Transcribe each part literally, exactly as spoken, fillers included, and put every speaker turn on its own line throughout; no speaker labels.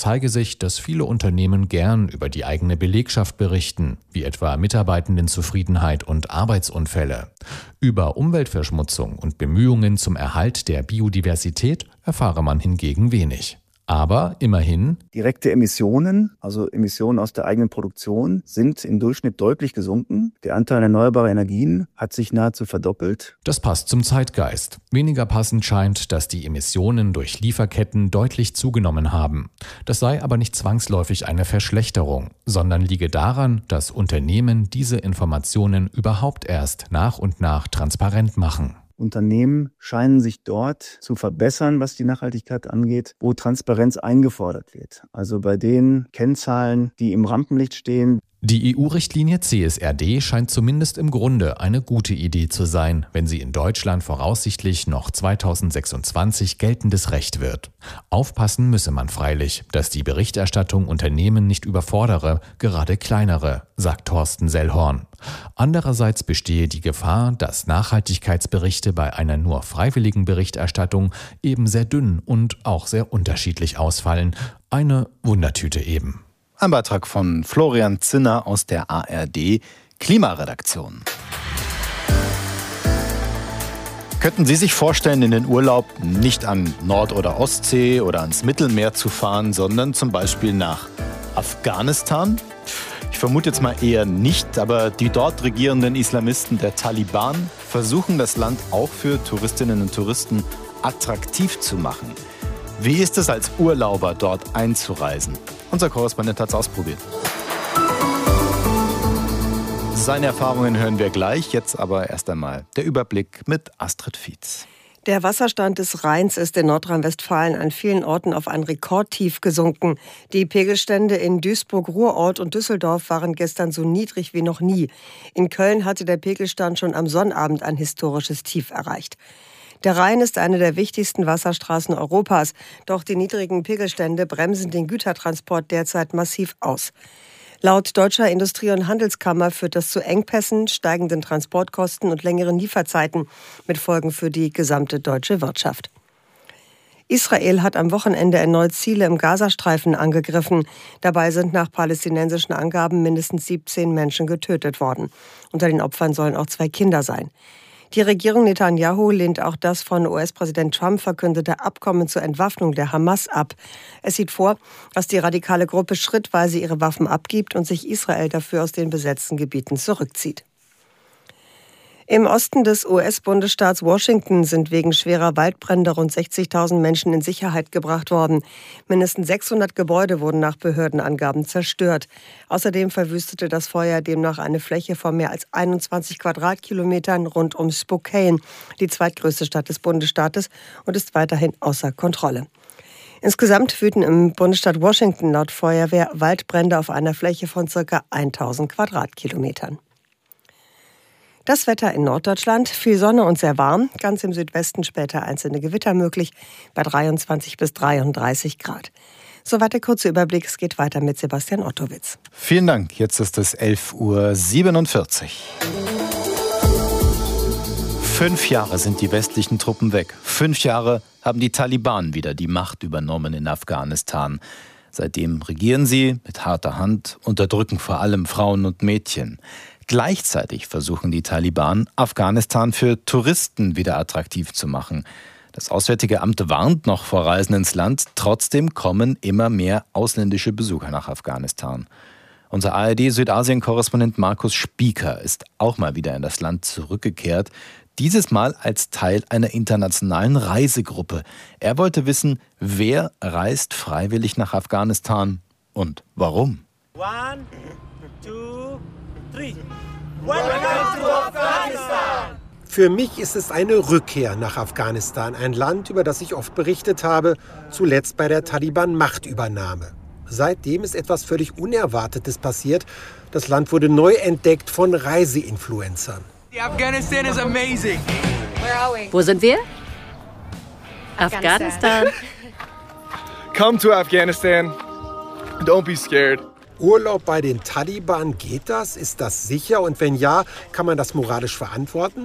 zeige sich, dass viele Unternehmen gern über die eigene Belegschaft berichten, wie etwa Mitarbeitendenzufriedenheit und Arbeitsunfälle. Über Umweltverschmutzung und Bemühungen zum Erhalt der Biodiversität erfahre man hingegen wenig. Aber immerhin,
direkte Emissionen, also Emissionen aus der eigenen Produktion, sind im Durchschnitt deutlich gesunken. Der Anteil erneuerbarer Energien hat sich nahezu verdoppelt.
Das passt zum Zeitgeist. Weniger passend scheint, dass die Emissionen durch Lieferketten deutlich zugenommen haben. Das sei aber nicht zwangsläufig eine Verschlechterung, sondern liege daran, dass Unternehmen diese Informationen überhaupt erst nach und nach transparent machen.
Unternehmen scheinen sich dort zu verbessern, was die Nachhaltigkeit angeht, wo Transparenz eingefordert wird. Also bei den Kennzahlen, die im Rampenlicht stehen.
Die E U-Richtlinie C S R D scheint zumindest im Grunde eine gute Idee zu sein, wenn sie in Deutschland voraussichtlich noch zweitausendsechsundzwanzig geltendes Recht wird. Aufpassen müsse man freilich, dass die Berichterstattung Unternehmen nicht überfordere, gerade kleinere, sagt Thorsten Sellhorn. Andererseits bestehe die Gefahr, dass Nachhaltigkeitsberichte bei einer nur freiwilligen Berichterstattung eben sehr dünn und auch sehr unterschiedlich ausfallen. Eine Wundertüte eben.
Ein Beitrag von Florian Zinner aus der A R D Klimaredaktion. Könnten Sie sich vorstellen, in den Urlaub nicht an Nord- oder Ostsee oder ans Mittelmeer zu fahren, sondern zum Beispiel nach Afghanistan? Ich vermute jetzt mal eher nicht, aber die dort regierenden Islamisten der Taliban versuchen das Land auch für Touristinnen und Touristen attraktiv zu machen. Wie ist es als Urlauber dort einzureisen? Unser Korrespondent hat es ausprobiert. Seine Erfahrungen hören wir gleich, jetzt aber erst einmal der Überblick mit Astrid Fietz.
Der Wasserstand des Rheins ist in Nordrhein-Westfalen an vielen Orten auf ein Rekordtief gesunken. Die Pegelstände in Duisburg, Ruhrort und Düsseldorf waren gestern so niedrig wie noch nie. In Köln hatte der Pegelstand schon am Sonnabend ein historisches Tief erreicht. Der Rhein ist eine der wichtigsten Wasserstraßen Europas, doch die niedrigen Pegelstände bremsen den Gütertransport derzeit massiv aus. Laut Deutscher Industrie- und Handelskammer führt das zu Engpässen, steigenden Transportkosten und längeren Lieferzeiten mit Folgen für die gesamte deutsche Wirtschaft. Israel hat am Wochenende erneut Ziele im Gazastreifen angegriffen. Dabei sind nach palästinensischen Angaben mindestens siebzehn Menschen getötet worden. Unter den Opfern sollen auch zwei Kinder sein. Die Regierung Netanyahu lehnt auch das von U S-Präsident Trump verkündete Abkommen zur Entwaffnung der Hamas ab. Es sieht vor, dass die radikale Gruppe schrittweise ihre Waffen abgibt und sich Israel dafür aus den besetzten Gebieten zurückzieht. Im Osten des U S-Bundesstaats Washington sind wegen schwerer Waldbrände rund sechzigtausend Menschen in Sicherheit gebracht worden. Mindestens sechshundert Gebäude wurden nach Behördenangaben zerstört. Außerdem verwüstete das Feuer demnach eine Fläche von mehr als einundzwanzig Quadratkilometern rund um Spokane, die zweitgrößte Stadt des Bundesstaates, und ist weiterhin außer Kontrolle. Insgesamt wüten im Bundesstaat Washington laut Feuerwehr Waldbrände auf einer Fläche von ca. tausend Quadratkilometern. Das Wetter in Norddeutschland, viel Sonne und sehr warm, ganz im Südwesten später einzelne Gewitter möglich, bei dreiundzwanzig bis dreiunddreißig Grad. Soweit der kurze Überblick, es geht weiter mit Sebastian Ottowitz.
Vielen Dank, jetzt ist es elf Uhr siebenundvierzig. Fünf Jahre sind die westlichen Truppen weg. Fünf Jahre haben die Taliban wieder die Macht übernommen in Afghanistan. Seitdem regieren sie mit harter Hand, unterdrücken vor allem Frauen und Mädchen. Gleichzeitig versuchen die Taliban, Afghanistan für Touristen wieder attraktiv zu machen. Das Auswärtige Amt warnt noch vor Reisen ins Land. Trotzdem kommen immer mehr ausländische Besucher nach Afghanistan. Unser A R D-Südasien-Korrespondent Markus Spieker ist auch mal wieder in das Land zurückgekehrt. Dieses Mal als Teil einer internationalen Reisegruppe. Er wollte wissen, wer reist freiwillig nach Afghanistan und warum.
One, two, three. Welcome to Afghanistan!
Für mich ist es eine Rückkehr nach Afghanistan, ein Land, über das ich oft berichtet habe, zuletzt bei der Taliban-Machtübernahme. Seitdem ist etwas völlig Unerwartetes passiert. Das Land wurde neu entdeckt von Reiseinfluencern.
Afghanistan is amazing.
Wo sind wir? Afghanistan.
Come to Afghanistan. Don't be scared.
Urlaub bei den Taliban, geht das? Ist das sicher? Und wenn ja, kann man das moralisch verantworten?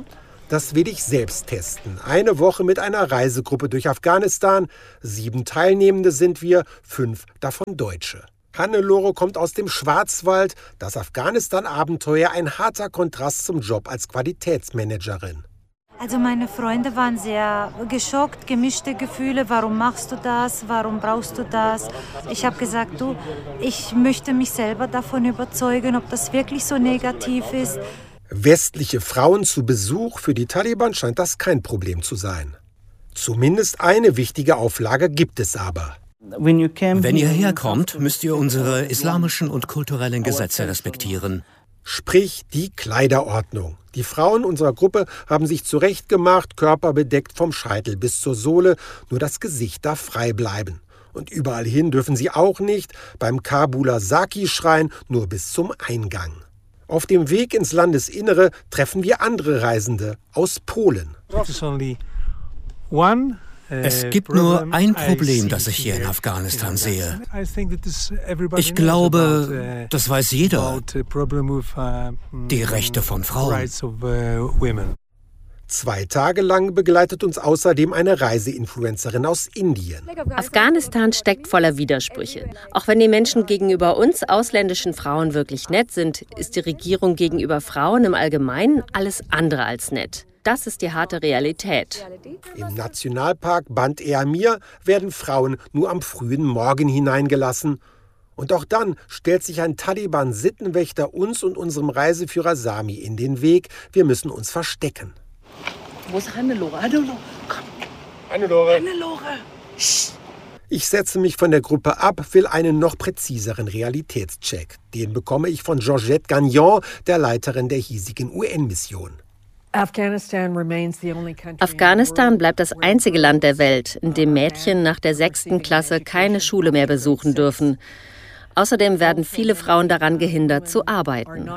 Das will ich selbst testen. Eine Woche mit einer Reisegruppe durch Afghanistan. Sieben Teilnehmende sind wir, fünf davon Deutsche. Hannelore kommt aus dem Schwarzwald. Das Afghanistan-Abenteuer ein harter Kontrast zum Job als Qualitätsmanagerin.
Also meine Freunde waren sehr geschockt, gemischte Gefühle. Warum machst du das? Warum brauchst du das? Ich habe gesagt, du, ich möchte mich selber davon überzeugen, ob das wirklich so negativ ist.
Westliche Frauen zu Besuch, für die Taliban scheint das kein Problem zu sein. Zumindest eine wichtige Auflage gibt es aber.
Wenn ihr herkommt, müsst ihr unsere islamischen und kulturellen Gesetze respektieren.
Sprich die Kleiderordnung. Die Frauen unserer Gruppe haben sich zurechtgemacht, Körper bedeckt vom Scheitel bis zur Sohle, nur das Gesicht darf frei bleiben. Und überall hin dürfen sie auch nicht, beim Kabuler Saki-Schrein nur bis zum Eingang. Auf dem Weg ins Landesinnere treffen wir andere Reisende aus Polen.
Es gibt nur ein Problem, das ich hier in Afghanistan sehe. Ich glaube, das weiß jeder. Die Rechte von Frauen.
Zwei Tage lang begleitet uns außerdem eine Reiseinfluencerin aus Indien.
Afghanistan steckt voller Widersprüche. Auch wenn die Menschen gegenüber uns ausländischen Frauen wirklich nett sind, ist die Regierung gegenüber Frauen im Allgemeinen alles andere als nett. Das ist die harte Realität.
Im Nationalpark Band e Amir werden Frauen nur am frühen Morgen hineingelassen. Und auch dann stellt sich ein Taliban-Sittenwächter uns und unserem Reiseführer Sami in den Weg. Wir müssen uns verstecken.
Wo ist Hannelore? Hannelore, komm.
Hannelore.
Hannelore.
Ich setze mich von der Gruppe ab, will einen noch präziseren Realitätscheck. Den bekomme ich von Georgette Gagnon, der Leiterin der hiesigen U N-Mission.
Afghanistan bleibt das einzige Land der Welt, in dem Mädchen nach der sechsten Klasse keine Schule mehr besuchen dürfen. Außerdem werden viele Frauen daran gehindert, zu arbeiten.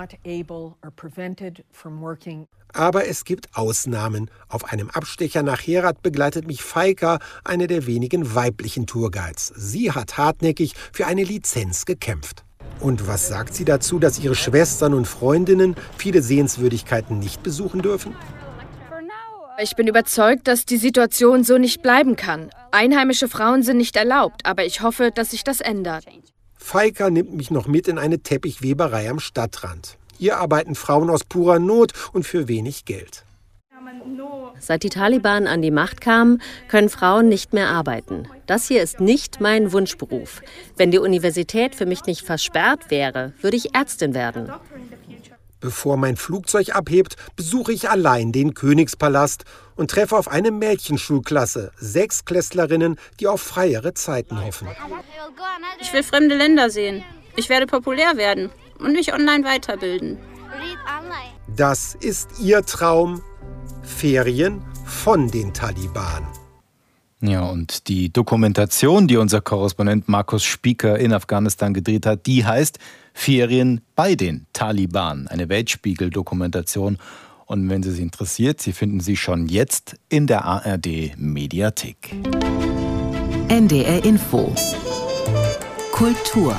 Aber es gibt Ausnahmen. Auf einem Abstecher nach Herat begleitet mich Faika, eine der wenigen weiblichen Tourguides. Sie hat hartnäckig für eine Lizenz gekämpft. Und was sagt sie dazu, dass ihre Schwestern und Freundinnen viele Sehenswürdigkeiten nicht besuchen dürfen?
Ich bin überzeugt, dass die Situation so nicht bleiben kann. Einheimische Frauen sind nicht erlaubt, aber ich hoffe, dass sich das ändert.
Faika nimmt mich noch mit in eine Teppichweberei am Stadtrand. Hier arbeiten Frauen aus purer Not und für wenig Geld.
Seit die Taliban an die Macht kamen, können Frauen nicht mehr arbeiten. Das hier ist nicht mein Wunschberuf. Wenn die Universität für mich nicht versperrt wäre, würde ich Ärztin werden.
Bevor mein Flugzeug abhebt, besuche ich allein den Königspalast und treffe auf eine Mädchenschulklasse, sechs Klässlerinnen, die auf freiere Zeiten hoffen.
Ich will fremde Länder sehen. Ich werde populär werden und mich online weiterbilden.
Das ist ihr Traum. Ferien von den Taliban.
Ja, und die Dokumentation, die unser Korrespondent Markus Spieker in Afghanistan gedreht hat, die heißt Ferien bei den Taliban. Eine Weltspiegel-Dokumentation. Und wenn Sie sich interessiert, Sie finden sie schon jetzt in der A R D-Mediathek.
N D R Info. Kultur.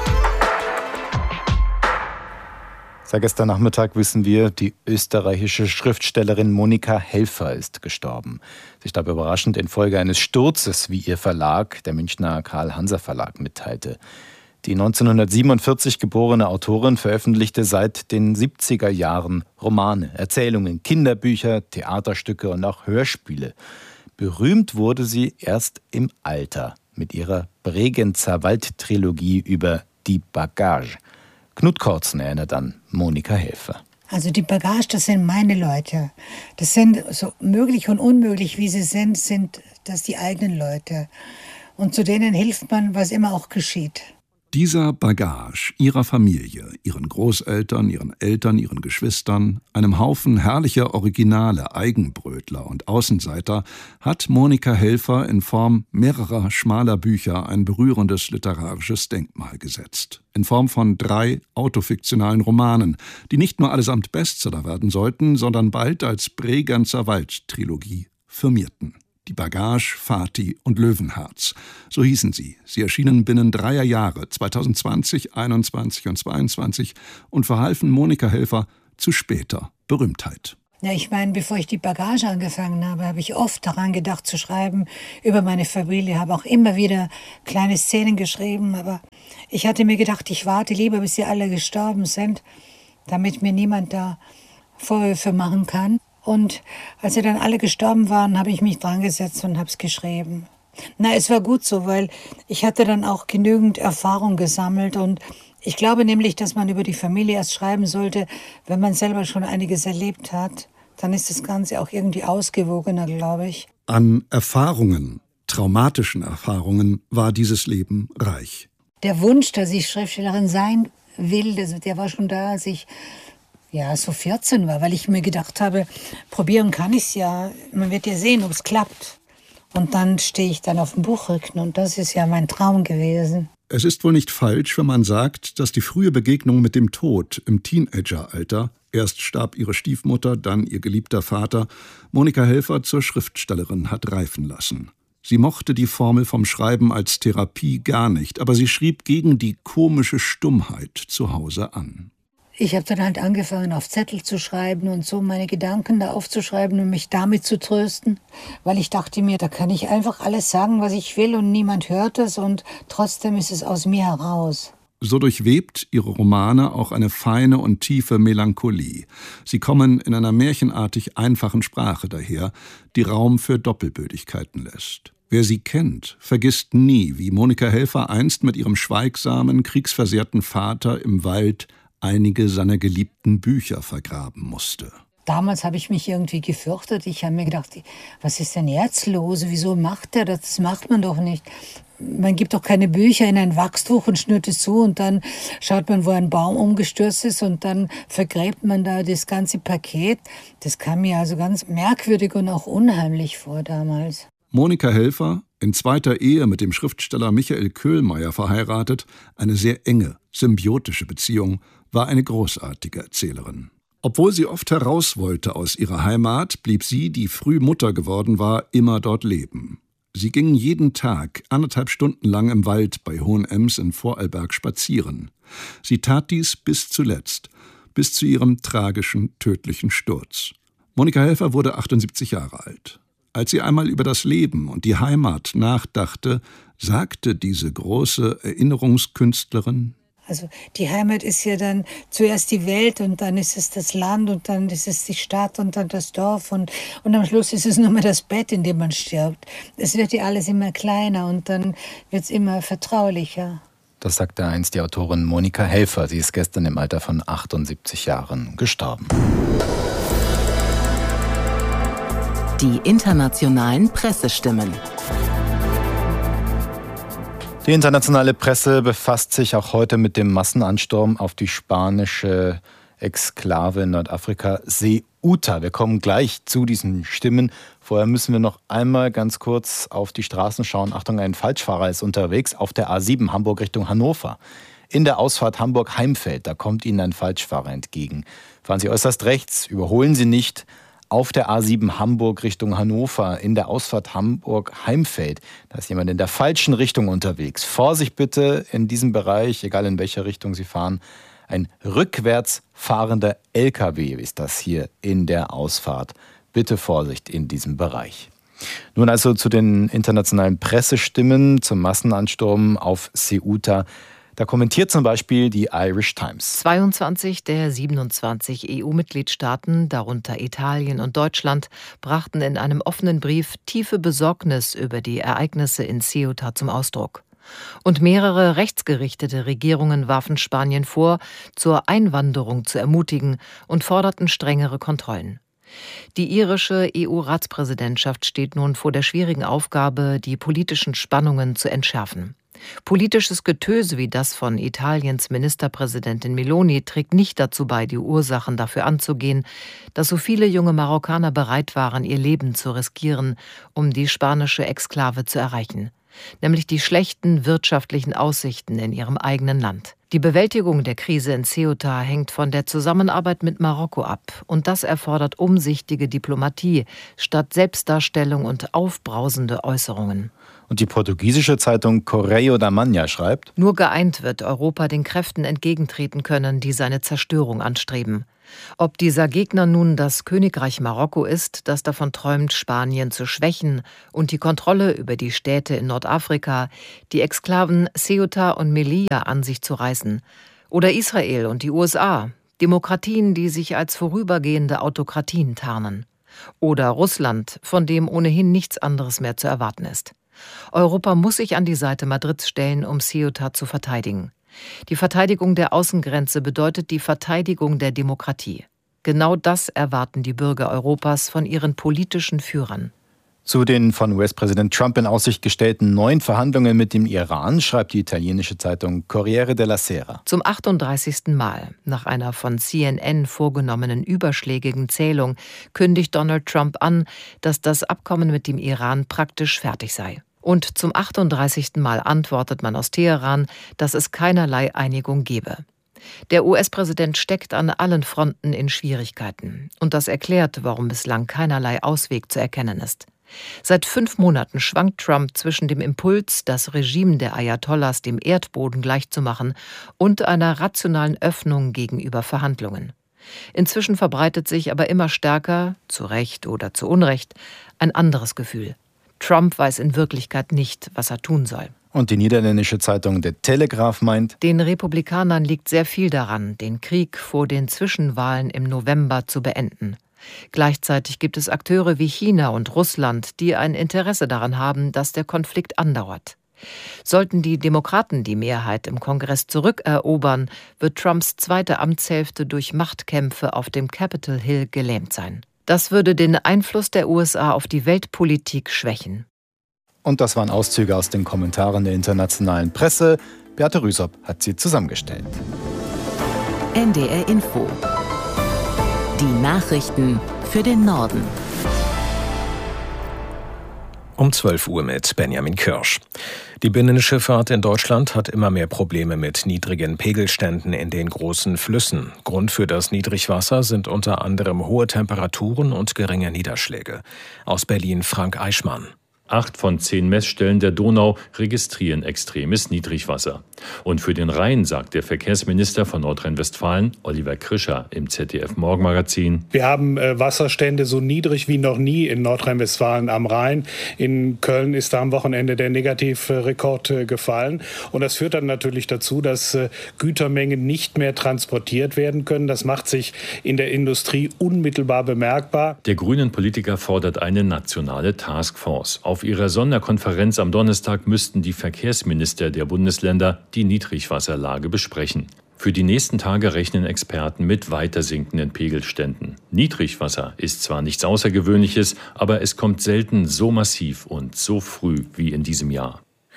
Seit gestern Nachmittag wissen wir, die österreichische Schriftstellerin Monika Helfer ist gestorben. Sie starb überraschend infolge eines Sturzes, wie ihr Verlag, der Münchner Karl-Hanser-Verlag, mitteilte. Die neunzehnhundertsiebenundvierzig geborene Autorin veröffentlichte seit den siebziger Jahren Romane, Erzählungen, Kinderbücher, Theaterstücke und auch Hörspiele. Berühmt wurde sie erst im Alter mit ihrer Bregenzer Wald-Trilogie über die Bagage. Knut Kortzen erinnert an Monika Helfer.
Also die Bagage, das sind meine Leute. Das sind, so möglich und unmöglich wie sie sind, sind das die eigenen Leute. Und zu denen hilft man, was immer auch geschieht.
Dieser Bagage ihrer Familie, ihren Großeltern, ihren Eltern, ihren Geschwistern, einem Haufen herrlicher Originale, Eigenbrötler und Außenseiter, hat Monika Helfer in Form mehrerer schmaler Bücher ein berührendes literarisches Denkmal gesetzt. In Form von drei autofiktionalen Romanen, die nicht nur allesamt Bestseller werden sollten, sondern bald als Bregenzer Wald-Trilogie firmierten. Die Bagage, Fatih und Löwenherz. So hießen sie. Sie erschienen binnen dreier Jahre, zweitausendzwanzig, einundzwanzig und zweiundzwanzig, und verhalfen Monika Helfer zu später Berühmtheit.
Ja, ich meine, bevor ich die Bagage angefangen habe, habe ich oft daran gedacht zu schreiben über meine Familie, habe auch immer wieder kleine Szenen geschrieben, aber ich hatte mir gedacht, ich warte lieber, bis sie alle gestorben sind, damit mir niemand da Vorwürfe machen kann. Und als sie dann alle gestorben waren, habe ich mich dran gesetzt und habe es geschrieben. Na, es war gut so, weil ich hatte dann auch genügend Erfahrung gesammelt und ich glaube nämlich, dass man über die Familie erst schreiben sollte, wenn man selber schon einiges erlebt hat. Dann ist das Ganze auch irgendwie ausgewogener, glaube ich.
An Erfahrungen, traumatischen Erfahrungen, war dieses Leben reich.
Der Wunsch, dass ich Schriftstellerin sein will, der war schon da, als ich ja, so vierzehn war, weil ich mir gedacht habe, probieren kann ich es ja. Man wird ja sehen, ob es klappt. Und dann stehe ich dann auf dem Buchrücken und das ist ja mein Traum gewesen.
Es ist wohl nicht falsch, wenn man sagt, dass die frühe Begegnung mit dem Tod im Teenageralter, erst starb ihre Stiefmutter, dann ihr geliebter Vater, Monika Helfer zur Schriftstellerin hat reifen lassen. Sie mochte die Formel vom Schreiben als Therapie gar nicht, aber sie schrieb gegen die komische Stummheit zu Hause an.
Ich habe dann halt angefangen, auf Zettel zu schreiben und so meine Gedanken da aufzuschreiben und mich damit zu trösten, weil ich dachte mir, da kann ich einfach alles sagen, was ich will und niemand hört es und trotzdem ist es aus mir heraus.
So durchwebt ihre Romane auch eine feine und tiefe Melancholie. Sie kommen in einer märchenartig einfachen Sprache daher, die Raum für Doppelbödigkeiten lässt. Wer sie kennt, vergisst nie, wie Monika Helfer einst mit ihrem schweigsamen, kriegsversehrten Vater im Wald einige seiner geliebten Bücher vergraben musste.
Damals habe ich mich irgendwie gefürchtet. Ich habe mir gedacht, was ist denn jetzt los? Wieso macht er das? Das macht man doch nicht. Man gibt doch keine Bücher in ein Wachstuch und schnürt es zu und dann schaut man, wo ein Baum umgestürzt ist und dann vergräbt man da das ganze Paket. Das kam mir also ganz merkwürdig und auch unheimlich vor damals.
Monika Helfer, in zweiter Ehe mit dem Schriftsteller Michael Köhlmeier verheiratet, eine sehr enge, symbiotische Beziehung, war eine großartige Erzählerin. Obwohl sie oft heraus wollte aus ihrer Heimat, blieb sie, die früh Mutter geworden war, immer dort leben. Sie ging jeden Tag anderthalb Stunden lang im Wald bei Hohenems in Vorarlberg spazieren. Sie tat dies bis zuletzt, bis zu ihrem tragischen, tödlichen Sturz. Monika Helfer wurde achtundsiebzig Jahre alt. Als sie einmal über das Leben und die Heimat nachdachte, sagte diese große Erinnerungskünstlerin:
Also die Heimat ist ja dann zuerst die Welt und dann ist es das Land und dann ist es die Stadt und dann das Dorf und, und am Schluss ist es nur mehr das Bett, in dem man stirbt. Es wird ja alles immer kleiner und dann wird es immer vertraulicher.
Das sagte einst die Autorin Monika Helfer. Sie ist gestern im Alter von achtundsiebzig Jahren gestorben.
Die internationalen Pressestimmen.
Die internationale Presse befasst sich auch heute mit dem Massenansturm auf die spanische Exklave in Nordafrika, Ceuta. Wir kommen gleich zu diesen Stimmen. Vorher müssen wir noch einmal ganz kurz auf die Straßen schauen. Achtung, ein Falschfahrer ist unterwegs auf der A sieben Hamburg Richtung Hannover. In der Ausfahrt Hamburg-Heimfeld, da kommt Ihnen ein Falschfahrer entgegen. Fahren Sie äußerst rechts, überholen Sie nicht. Auf der A sieben Hamburg Richtung Hannover, in der Ausfahrt Hamburg-Heimfeld. Da ist jemand in der falschen Richtung unterwegs. Vorsicht bitte in diesem Bereich, egal in welcher Richtung Sie fahren. Ein rückwärts fahrender L K W ist das hier in der Ausfahrt. Bitte Vorsicht in diesem Bereich. Nun also zu den internationalen Pressestimmen, zum Massenansturm auf Ceuta. Da kommentiert zum Beispiel die Irish Times.
zweiundzwanzig der siebenundzwanzig E U-Mitgliedstaaten, darunter Italien und Deutschland, brachten in einem offenen Brief tiefe Besorgnis über die Ereignisse in Ceuta zum Ausdruck. Und mehrere rechtsgerichtete Regierungen warfen Spanien vor, zur Einwanderung zu ermutigen und forderten strengere Kontrollen. Die irische E U-Ratspräsidentschaft steht nun vor der schwierigen Aufgabe, die politischen Spannungen zu entschärfen. Politisches Getöse wie das von Italiens Ministerpräsidentin Meloni trägt nicht dazu bei, die Ursachen dafür anzugehen, dass so viele junge Marokkaner bereit waren, ihr Leben zu riskieren, um die spanische Exklave zu erreichen, nämlich die schlechten wirtschaftlichen Aussichten in ihrem eigenen Land. Die Bewältigung der Krise in Ceuta hängt von der Zusammenarbeit mit Marokko ab und das erfordert umsichtige Diplomatie statt Selbstdarstellung und aufbrausende Äußerungen.
Und die portugiesische Zeitung Correio da Manhã schreibt:
Nur geeint wird Europa den Kräften entgegentreten können, die seine Zerstörung anstreben. Ob dieser Gegner nun das Königreich Marokko ist, das davon träumt, Spanien zu schwächen und die Kontrolle über die Städte in Nordafrika, die Exklaven Ceuta und Melilla an sich zu reißen, oder Israel und die U S A, Demokratien, die sich als vorübergehende Autokratien tarnen, oder Russland, von dem ohnehin nichts anderes mehr zu erwarten ist. Europa muss sich an die Seite Madrids stellen, um Ceuta zu verteidigen. Die Verteidigung der Außengrenze bedeutet die Verteidigung der Demokratie. Genau das erwarten die Bürger Europas von ihren politischen Führern.
Zu den von U S-Präsident Trump in Aussicht gestellten neuen Verhandlungen mit dem Iran schreibt die italienische Zeitung Corriere della Sera.
Zum achtunddreißigsten Mal, nach einer von C N N vorgenommenen überschlägigen Zählung, kündigt Donald Trump an, dass das Abkommen mit dem Iran praktisch fertig sei. Und zum achtunddreißigsten Mal antwortet man aus Teheran, dass es keinerlei Einigung gebe. Der U S-Präsident steckt an allen Fronten in Schwierigkeiten. Und das erklärt, warum bislang keinerlei Ausweg zu erkennen ist. Seit fünf Monaten schwankt Trump zwischen dem Impuls, das Regime der Ayatollahs dem Erdboden gleichzumachen, und einer rationalen Öffnung gegenüber Verhandlungen. Inzwischen verbreitet sich aber immer stärker, zu Recht oder zu Unrecht, ein anderes Gefühl. Trump weiß in Wirklichkeit nicht, was er tun soll.
Und die niederländische Zeitung The Telegraph meint,
den Republikanern liegt sehr viel daran, den Krieg vor den Zwischenwahlen im November zu beenden. Gleichzeitig gibt es Akteure wie China und Russland, die ein Interesse daran haben, dass der Konflikt andauert. Sollten die Demokraten die Mehrheit im Kongress zurückerobern, wird Trumps zweite Amtshälfte durch Machtkämpfe auf dem Capitol Hill gelähmt sein. Das würde den Einfluss der U S A auf die Weltpolitik schwächen.
Und das waren Auszüge aus den Kommentaren der internationalen Presse. Beate Rüsop hat sie zusammengestellt.
N D R Info. Die Nachrichten für den Norden.
Um zwölf Uhr mit Benjamin Kirsch. Die Binnenschifffahrt in Deutschland hat immer mehr Probleme mit niedrigen Pegelständen in den großen Flüssen. Grund für das Niedrigwasser sind unter anderem hohe Temperaturen und geringe Niederschläge. Aus Berlin Frank Eichmann.
Acht von zehn Messstellen der Donau registrieren extremes Niedrigwasser. Und für den Rhein sagt der Verkehrsminister von Nordrhein-Westfalen, Oliver Krischer, im Z D F-Morgenmagazin:
Wir haben äh, Wasserstände so niedrig wie noch nie in Nordrhein-Westfalen am Rhein. In Köln ist da am Wochenende der Negativrekord äh, gefallen. Und das führt dann natürlich dazu, dass äh, Gütermengen nicht mehr transportiert werden können. Das macht sich in der Industrie unmittelbar bemerkbar.
Der grünen Politiker fordert eine nationale Taskforce. Auf ihrer Sonderkonferenz am Donnerstag müssten die Verkehrsminister der Bundesländer die Niedrigwasserlage besprechen. Für die nächsten Tage rechnen Experten mit weiter sinkenden Pegelständen. Niedrigwasser ist zwar nichts Außergewöhnliches, aber es kommt selten so massiv und so früh wie in diesem Jahr.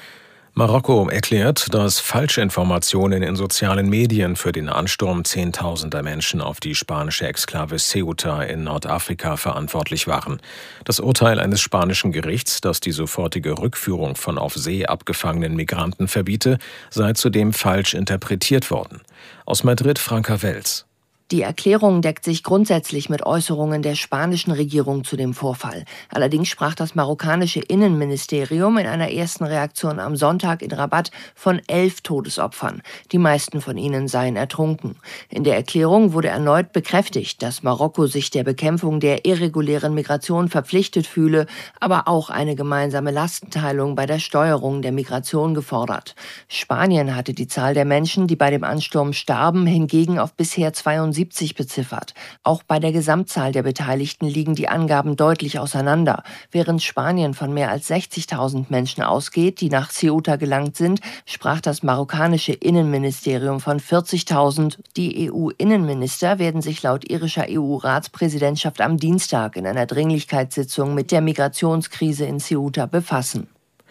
Marokko erklärt, dass Falschinformationen in sozialen Medien für den Ansturm zehntausender Menschen auf die spanische Exklave Ceuta in Nordafrika verantwortlich waren. Das Urteil eines spanischen Gerichts, das die sofortige Rückführung von auf See abgefangenen Migranten verbiete, sei zudem falsch interpretiert worden. Aus Madrid Franka Wels.
Die Erklärung deckt sich grundsätzlich mit Äußerungen der spanischen Regierung zu dem Vorfall. Allerdings sprach das marokkanische Innenministerium in einer ersten Reaktion am Sonntag in Rabat von elf Todesopfern. Die meisten von ihnen seien ertrunken. In der Erklärung wurde erneut bekräftigt, dass Marokko sich der Bekämpfung der irregulären Migration verpflichtet fühle, aber auch eine gemeinsame Lastenteilung bei der Steuerung der Migration gefordert. Spanien hatte die Zahl der Menschen, die bei dem Ansturm starben, hingegen auf bisher zweiundsiebzig beziffert. Auch bei der Gesamtzahl der Beteiligten liegen die Angaben deutlich auseinander. Während Spanien von mehr als sechzigtausend Menschen ausgeht, die nach Ceuta gelangt sind, sprach das marokkanische Innenministerium von vierzigtausend. Die E U-Innenminister werden sich laut irischer E U-Ratspräsidentschaft am Dienstag in einer Dringlichkeitssitzung mit der Migrationskrise in Ceuta befassen.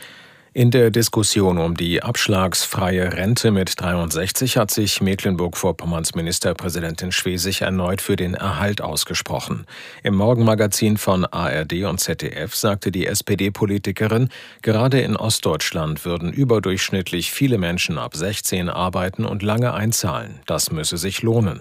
In der Diskussion um die abschlagsfreie Rente mit dreiundsechzig hat sich Mecklenburg-Vorpommerns Ministerpräsidentin Schwesig erneut für den Erhalt ausgesprochen. Im Morgenmagazin von A R D und Z D F sagte die S P D-Politikerin, gerade in Ostdeutschland würden überdurchschnittlich viele Menschen ab sechzehn arbeiten und lange einzahlen. Das müsse sich lohnen.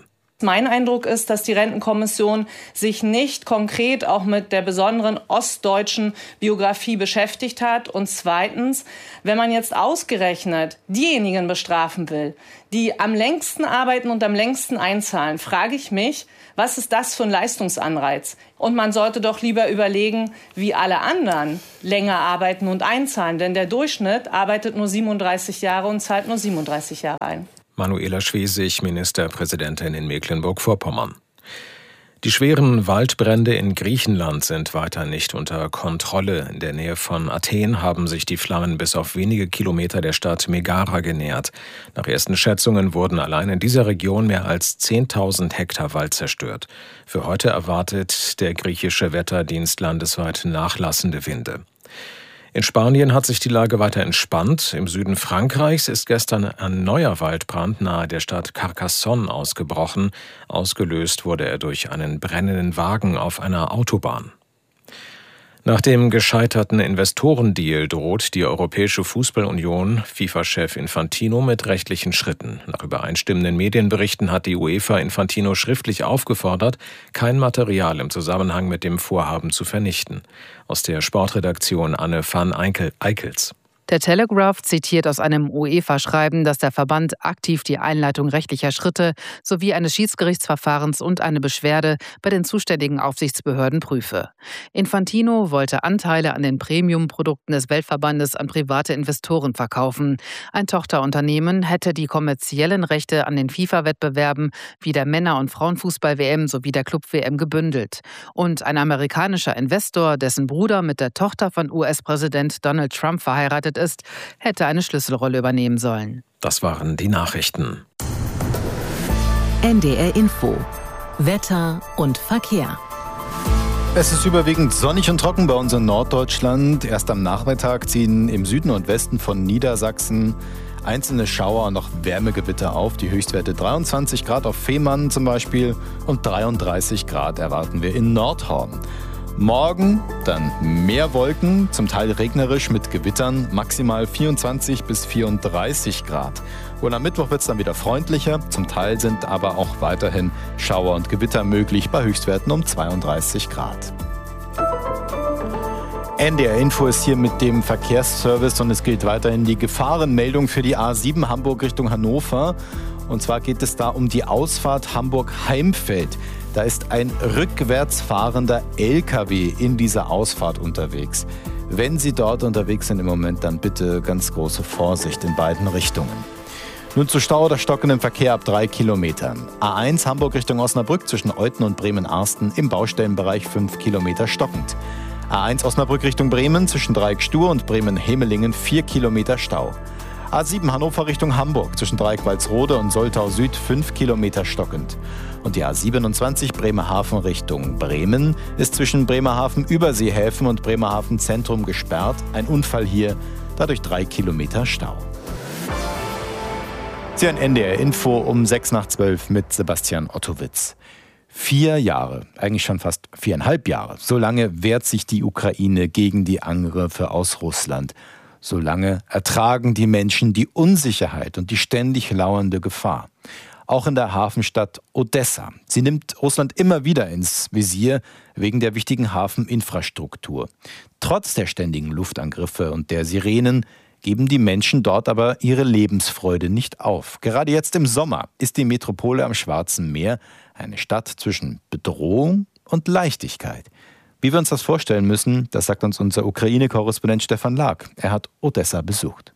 Mein Eindruck ist, dass die Rentenkommission sich nicht konkret auch mit der besonderen ostdeutschen Biografie beschäftigt hat. Und zweitens, wenn man jetzt ausgerechnet diejenigen bestrafen will, die am längsten arbeiten und am längsten einzahlen, frage ich mich, was ist das für ein Leistungsanreiz? Und man sollte doch lieber überlegen, wie alle anderen länger arbeiten und einzahlen. Denn der Durchschnitt arbeitet nur siebenunddreißig Jahre und zahlt nur siebenunddreißig Jahre ein.
Manuela Schwesig, Ministerpräsidentin in Mecklenburg-Vorpommern. Die schweren Waldbrände in Griechenland sind weiter nicht unter Kontrolle. In der Nähe von Athen haben sich die Flammen bis auf wenige Kilometer der Stadt Megara genähert. Nach ersten Schätzungen wurden allein in dieser Region mehr als zehntausend Hektar Wald zerstört. Für heute erwartet der griechische Wetterdienst landesweit nachlassende Winde. In Spanien hat sich die Lage weiter entspannt. Im Süden Frankreichs ist gestern ein neuer Waldbrand nahe der Stadt Carcassonne ausgebrochen. Ausgelöst wurde er durch einen brennenden Wagen auf einer Autobahn. Nach dem gescheiterten Investorendeal droht die Europäische Fußballunion FIFA-Chef Infantino mit rechtlichen Schritten. Nach übereinstimmenden Medienberichten hat die UEFA Infantino schriftlich aufgefordert, kein Material im Zusammenhang mit dem Vorhaben zu vernichten. Aus der Sportredaktion Anne van Eickels.
Der Telegraph zitiert aus einem UEFA-Schreiben, dass der Verband aktiv die Einleitung rechtlicher Schritte sowie eines Schiedsgerichtsverfahrens und eine Beschwerde bei den zuständigen Aufsichtsbehörden prüfe. Infantino wollte Anteile an den Premium-Produkten des Weltverbandes an private Investoren verkaufen. Ein Tochterunternehmen hätte die kommerziellen Rechte an den FIFA-Wettbewerben wie der Männer- und Frauenfußball-W M sowie der Club-W M gebündelt. Und ein amerikanischer Investor, dessen Bruder mit der Tochter von U S-Präsident Donald Trump verheiratet ist, hätte eine Schlüsselrolle übernehmen sollen.
Das waren die Nachrichten.
N D R Info. Wetter und Verkehr.
Es ist überwiegend sonnig und trocken bei uns in Norddeutschland. Erst am Nachmittag ziehen im Süden und Westen von Niedersachsen einzelne Schauer und noch Wärmegewitter auf. Die Höchstwerte dreiundzwanzig Grad auf Fehmarn zum Beispiel und dreiunddreißig Grad erwarten wir in Nordhorn. Morgen dann mehr Wolken, zum Teil regnerisch mit Gewittern, maximal vierundzwanzig bis vierunddreißig Grad. Und am Mittwoch wird es dann wieder freundlicher, zum Teil sind aber auch weiterhin Schauer und Gewitter möglich bei Höchstwerten um zweiunddreißig Grad. N D R Info ist hier mit dem Verkehrsservice und es gilt weiterhin die Gefahrenmeldung für die A sieben Hamburg Richtung Hannover. Und zwar geht es da um die Ausfahrt Hamburg-Heimfeld. Da ist ein rückwärts fahrender L K W in dieser Ausfahrt unterwegs. Wenn Sie dort unterwegs sind im Moment, dann bitte ganz große Vorsicht in beiden Richtungen. Nun zu Stau oder stockendem Verkehr ab drei Kilometern. A eins Hamburg Richtung Osnabrück zwischen Euthen und Bremen-Arsten im Baustellenbereich fünf Kilometer stockend. A eins Osnabrück Richtung Bremen zwischen Dreieck-Stur und Bremen-Hemelingen vier Kilometer Stau. A sieben Hannover Richtung Hamburg zwischen Dreieck-Walsrode und Soltau Süd fünf Kilometer stockend. Und die A siebenundzwanzig Bremerhaven Richtung Bremen ist zwischen Bremerhaven-Überseehäfen und Bremerhaven Zentrum gesperrt. Ein Unfall hier, dadurch drei Kilometer Stau. Sie hören N D R Info um sechs nach zwölf mit Sebastian Ottowitz. Vier Jahre, eigentlich schon fast viereinhalb Jahre, so lange wehrt sich die Ukraine gegen die Angriffe aus Russland. So lange ertragen die Menschen die Unsicherheit und die ständig lauernde Gefahr. Auch in der Hafenstadt Odessa. Sie nimmt Russland immer wieder ins Visier wegen der wichtigen Hafeninfrastruktur. Trotz der ständigen Luftangriffe und der Sirenen geben die Menschen dort aber ihre Lebensfreude nicht auf. Gerade jetzt im Sommer ist die Metropole am Schwarzen Meer eine Stadt zwischen Bedrohung und Leichtigkeit. Wie wir uns das vorstellen müssen, das sagt uns unser Ukraine-Korrespondent Stefan Lag. Er hat Odessa besucht.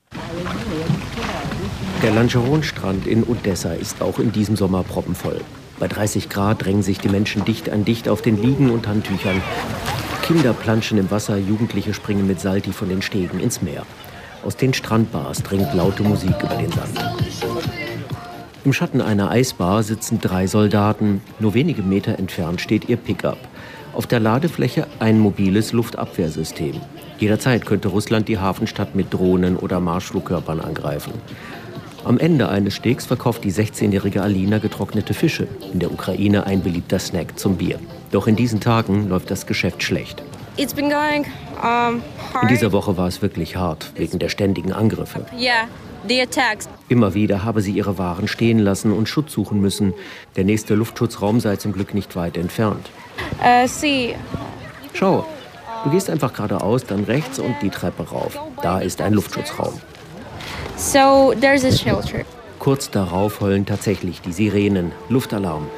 Der Langeron-Strand in Odessa ist auch in diesem Sommer proppenvoll. Bei dreißig Grad drängen sich die Menschen dicht an dicht auf den Liegen und Handtüchern. Kinder planschen im Wasser, Jugendliche springen mit Salti von den Stegen ins Meer. Aus den Strandbars dringt laute Musik über den Sand. Im Schatten einer Eisbar sitzen drei Soldaten. Nur wenige Meter entfernt steht ihr Pickup. Auf der Ladefläche ein mobiles Luftabwehrsystem. Jederzeit könnte Russland die Hafenstadt mit Drohnen oder Marschflugkörpern angreifen. Am Ende eines Stegs verkauft die sechzehnjährige Alina getrocknete Fische. In der Ukraine ein beliebter Snack zum Bier. Doch in diesen Tagen läuft das Geschäft schlecht.
It's been going, um, hard.
In dieser Woche war es wirklich hart, wegen der ständigen Angriffe.
Yeah,
Immer wieder habe sie ihre Waren stehen lassen und Schutz suchen müssen. Der nächste Luftschutzraum sei zum Glück nicht weit entfernt.
Uh, see.
Schau, du gehst einfach geradeaus, dann rechts und die Treppe rauf. Da ist ein Luftschutzraum.
So there's a shelter.
Kurz darauf heulen tatsächlich die Sirenen. Luftalarm.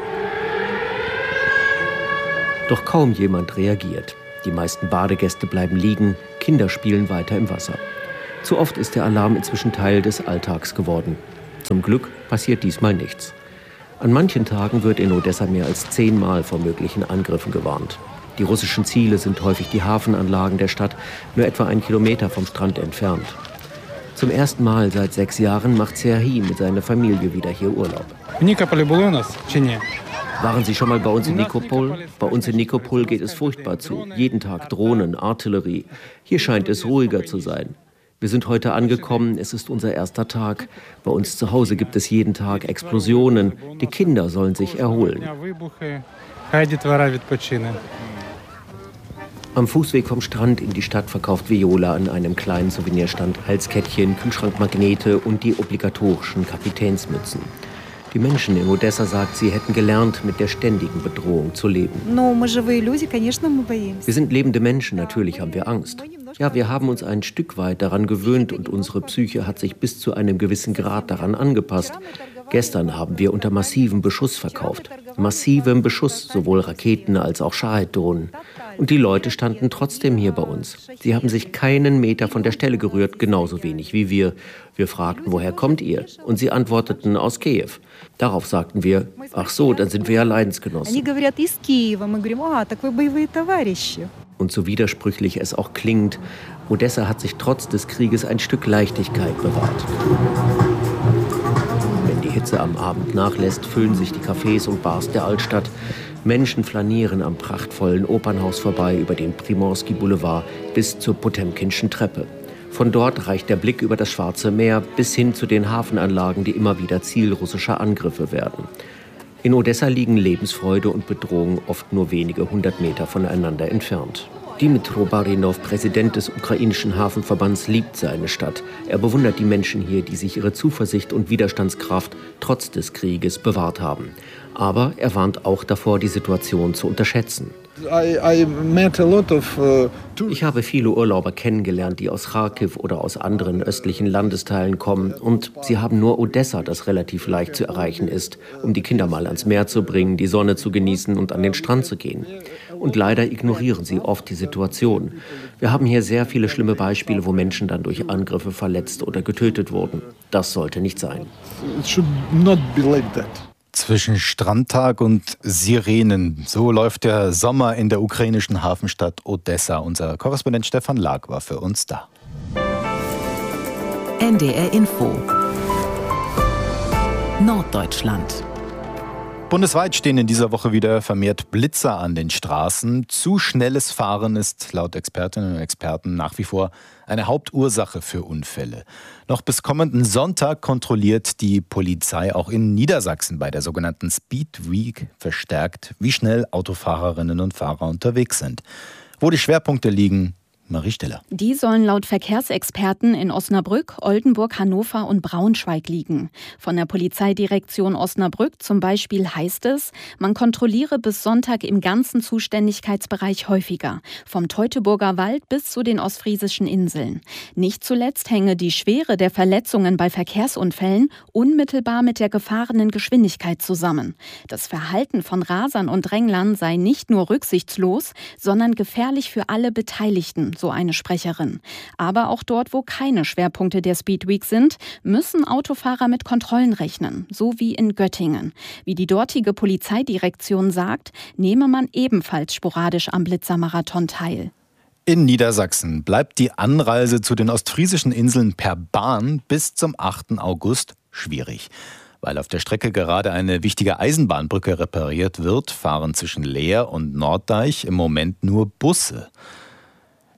Doch kaum jemand reagiert. Die meisten Badegäste bleiben liegen, Kinder spielen weiter im Wasser. Zu oft ist der Alarm inzwischen Teil des Alltags geworden. Zum Glück passiert diesmal nichts. An manchen Tagen wird in Odessa mehr als zehnmal vor möglichen Angriffen gewarnt. Die russischen Ziele sind häufig die Hafenanlagen der Stadt, nur etwa einen Kilometer vom Strand entfernt. Zum ersten Mal seit sechs Jahren macht Serhii mit seiner Familie wieder hier Urlaub. Waren Sie schon mal bei uns in Nikopol? Bei uns in Nikopol geht es furchtbar zu. Jeden Tag Drohnen, Artillerie. Hier scheint es ruhiger zu sein. Wir sind heute angekommen, es ist unser erster Tag. Bei uns zu Hause gibt es jeden Tag Explosionen. Die Kinder sollen sich erholen. Am Fußweg vom Strand in die Stadt verkauft Viola an einem kleinen Souvenirstand Halskettchen, Kühlschrankmagnete und die obligatorischen Kapitänsmützen. Die Menschen in Odessa, sagt sie, hätten gelernt, mit der ständigen Bedrohung zu leben. Wir sind lebende Menschen, natürlich haben wir Angst. Ja, wir haben uns ein Stück weit daran gewöhnt und unsere Psyche hat sich bis zu einem gewissen Grad daran angepasst. Gestern haben wir unter massivem Beschuss verkauft. Massivem Beschuss, sowohl Raketen als auch Shahed-Drohnen. Und die Leute standen trotzdem hier bei uns. Sie haben sich keinen Meter von der Stelle gerührt, genauso wenig wie wir. Wir fragten, woher kommt ihr? Und sie antworteten, aus Kiew. Darauf sagten wir, ach so, dann sind wir ja Leidensgenossen. Und so widersprüchlich es auch klingt, Odessa hat sich trotz des Krieges ein Stück Leichtigkeit bewahrt. Wenn die Hitze am Abend nachlässt, füllen sich die Cafés und Bars der Altstadt. Menschen flanieren am prachtvollen Opernhaus vorbei über den Primorsky Boulevard bis zur Potemkinschen Treppe. Von dort reicht der Blick über das Schwarze Meer bis hin zu den Hafenanlagen, die immer wieder Ziel russischer Angriffe werden. In Odessa liegen Lebensfreude und Bedrohung oft nur wenige hundert Meter voneinander entfernt. Dmytro Barinov, Präsident des ukrainischen Hafenverbands, liebt seine Stadt. Er bewundert die Menschen hier, die sich ihre Zuversicht und Widerstandskraft trotz des Krieges bewahrt haben. Aber er warnt auch davor, die Situation zu unterschätzen. Ich habe viele Urlauber kennengelernt, die aus Kharkiv oder aus anderen östlichen Landesteilen kommen. Und sie haben nur Odessa, das relativ leicht zu erreichen ist, um die Kinder mal ans Meer zu bringen, die Sonne zu genießen und an den Strand zu gehen. Und leider ignorieren sie oft die Situation. Wir haben hier sehr viele schlimme Beispiele, wo Menschen dann durch Angriffe verletzt oder getötet wurden. Das sollte nicht sein.
It should not be like that.
Zwischen Strandtag und Sirenen. So läuft der Sommer in der ukrainischen Hafenstadt Odessa. Unser Korrespondent Stefan Lag war für uns da.
N D R Info Norddeutschland.
Bundesweit stehen in dieser Woche wieder vermehrt Blitzer an den Straßen. Zu schnelles Fahren ist laut Expertinnen und Experten nach wie vor eine Hauptursache für Unfälle. Noch bis kommenden Sonntag kontrolliert die Polizei auch in Niedersachsen bei der sogenannten Speed Week verstärkt, wie schnell Autofahrerinnen und Fahrer unterwegs sind. Wo die Schwerpunkte liegen, Marie Stiller.
Die sollen laut Verkehrsexperten in Osnabrück, Oldenburg, Hannover und Braunschweig liegen. Von der Polizeidirektion Osnabrück zum Beispiel heißt es, man kontrolliere bis Sonntag im ganzen Zuständigkeitsbereich häufiger, vom Teutoburger Wald bis zu den ostfriesischen Inseln. Nicht zuletzt hänge die Schwere der Verletzungen bei Verkehrsunfällen unmittelbar mit der gefahrenen Geschwindigkeit zusammen. Das Verhalten von Rasern und Dränglern sei nicht nur rücksichtslos, sondern gefährlich für alle Beteiligten, so eine Sprecherin. Aber auch dort, wo keine Schwerpunkte der Speedweek sind, müssen Autofahrer mit Kontrollen rechnen, so wie in Göttingen. Wie die dortige Polizeidirektion sagt, nehme man ebenfalls sporadisch am Blitzermarathon teil.
In Niedersachsen bleibt die Anreise zu den ostfriesischen Inseln per Bahn bis zum achten August schwierig. Weil auf der Strecke gerade eine wichtige Eisenbahnbrücke repariert wird, fahren zwischen Leer und Norddeich im Moment nur Busse.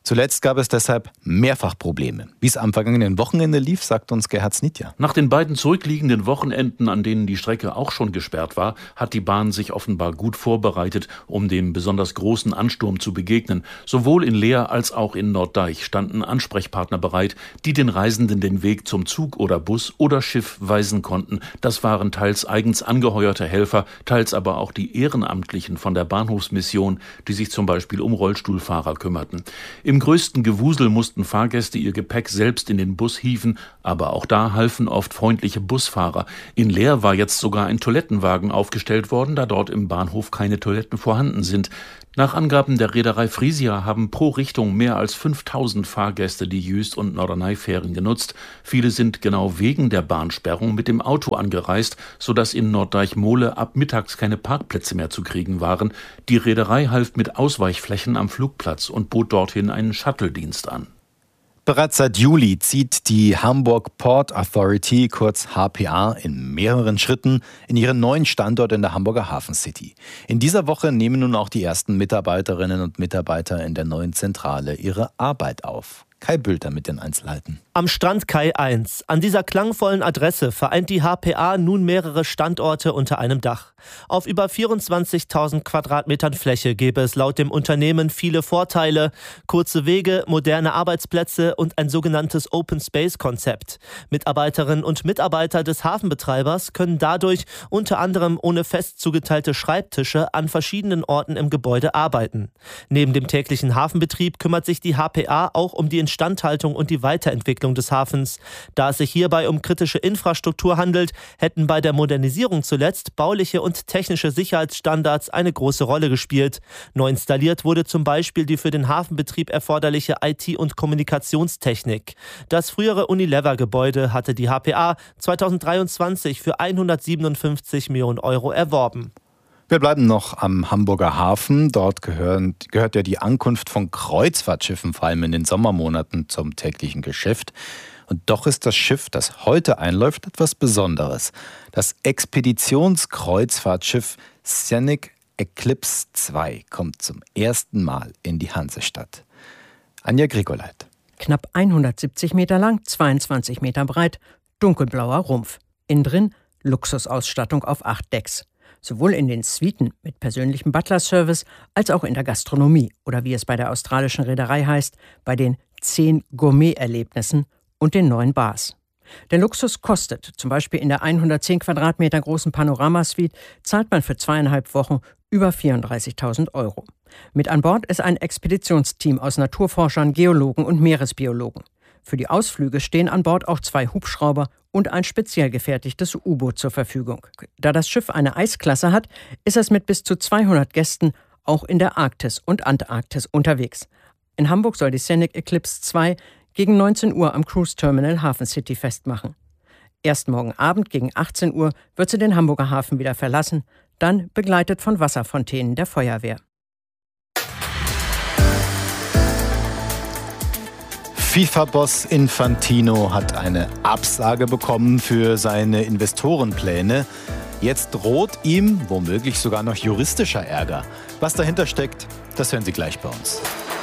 Zuletzt gab es deshalb mehrfach Probleme. Wie es am vergangenen Wochenende lief, sagt uns Gerhard Snitja.
Nach den beiden zurückliegenden Wochenenden, an denen die Strecke auch schon gesperrt war, hat die Bahn sich offenbar gut vorbereitet, um dem besonders großen Ansturm zu begegnen. Sowohl in Leer als auch in Norddeich standen Ansprechpartner bereit, die den Reisenden den Weg zum Zug oder Bus oder Schiff weisen konnten. Das waren teils eigens angeheuerte Helfer, teils aber auch die Ehrenamtlichen von der Bahnhofsmission, die sich zum Beispiel um Rollstuhlfahrer kümmerten. Im größten Gewusel mussten Fahrgäste ihr Gepäck selbst in den Bus hieven, aber auch da halfen oft freundliche Busfahrer. In Leer war jetzt sogar ein Toilettenwagen aufgestellt worden, da dort im Bahnhof keine Toiletten vorhanden sind. Nach Angaben der Reederei Frisia haben pro Richtung mehr als fünftausend Fahrgäste die Jüst- und Norderney-Fähren genutzt. Viele sind genau wegen der Bahnsperrung mit dem Auto angereist, sodass in Norddeich-Mole ab mittags keine Parkplätze mehr zu kriegen waren. Die Reederei half mit Ausweichflächen am Flugplatz und bot dorthin einen Shuttle-Dienst an.
Bereits seit Juli zieht die Hamburg Port Authority, kurz H P A, in mehreren Schritten in ihren neuen Standort in der Hamburger Hafen City. In dieser Woche nehmen nun auch die ersten Mitarbeiterinnen und Mitarbeiter in der neuen Zentrale ihre Arbeit auf. Kai Bülter mit den Einzelheiten.
Am Strand Kai eins. An dieser klangvollen Adresse vereint die H P A nun mehrere Standorte unter einem Dach. Auf über vierundzwanzigtausend Quadratmetern Fläche gäbe es laut dem Unternehmen viele Vorteile. Kurze Wege, moderne Arbeitsplätze und ein sogenanntes Open-Space-Konzept. Mitarbeiterinnen und Mitarbeiter des Hafenbetreibers können dadurch unter anderem ohne fest zugeteilte Schreibtische an verschiedenen Orten im Gebäude arbeiten. Neben dem täglichen Hafenbetrieb kümmert sich die H P A auch um die Instandhaltung und die Weiterentwicklung des Hafens. Da es sich hierbei um kritische Infrastruktur handelt, hätten bei der Modernisierung zuletzt bauliche und technische Sicherheitsstandards eine große Rolle gespielt. Neu installiert wurde zum Beispiel die für den Hafenbetrieb erforderliche I T- und Kommunikationstechnik. Das frühere Unilever-Gebäude hatte die H P A zweitausenddreiundzwanzig für hundertsiebenundfünfzig Millionen Euro erworben.
Wir bleiben noch am Hamburger Hafen. Dort gehören, gehört ja die Ankunft von Kreuzfahrtschiffen vor allem in den Sommermonaten zum täglichen Geschäft. Und doch ist das Schiff, das heute einläuft, etwas Besonderes. Das Expeditionskreuzfahrtschiff Scenic Eclipse zwei kommt zum ersten Mal in die Hansestadt. Anja Grigoleit.
Knapp hundertsiebzig Meter lang, zweiundzwanzig Meter breit, dunkelblauer Rumpf. Innen drin Luxusausstattung auf acht Decks. Sowohl in den Suiten mit persönlichem Butler-Service als auch in der Gastronomie oder wie es bei der australischen Reederei heißt, bei den zehn Gourmet-Erlebnissen und den neun Bars. Der Luxus kostet, zum Beispiel in der hundertzehn Quadratmeter großen Panorama-Suite, zahlt man für zweieinhalb Wochen über vierunddreißigtausend Euro. Mit an Bord ist ein Expeditionsteam aus Naturforschern, Geologen und Meeresbiologen. Für die Ausflüge stehen an Bord auch zwei Hubschrauber und ein speziell gefertigtes U-Boot zur Verfügung. Da das Schiff eine Eisklasse hat, ist es mit bis zu zweihundert Gästen auch in der Arktis und Antarktis unterwegs. In Hamburg soll die Scenic Eclipse zwei gegen neunzehn Uhr am Cruise Terminal Hafen City festmachen. Erst morgen Abend gegen achtzehn Uhr wird sie den Hamburger Hafen wieder verlassen, dann begleitet von Wasserfontänen der Feuerwehr.
FIFA-Boss Infantino hat eine Absage bekommen für seine Investorenpläne. Jetzt droht ihm womöglich sogar noch juristischer Ärger. Was dahinter steckt, das hören Sie gleich bei uns.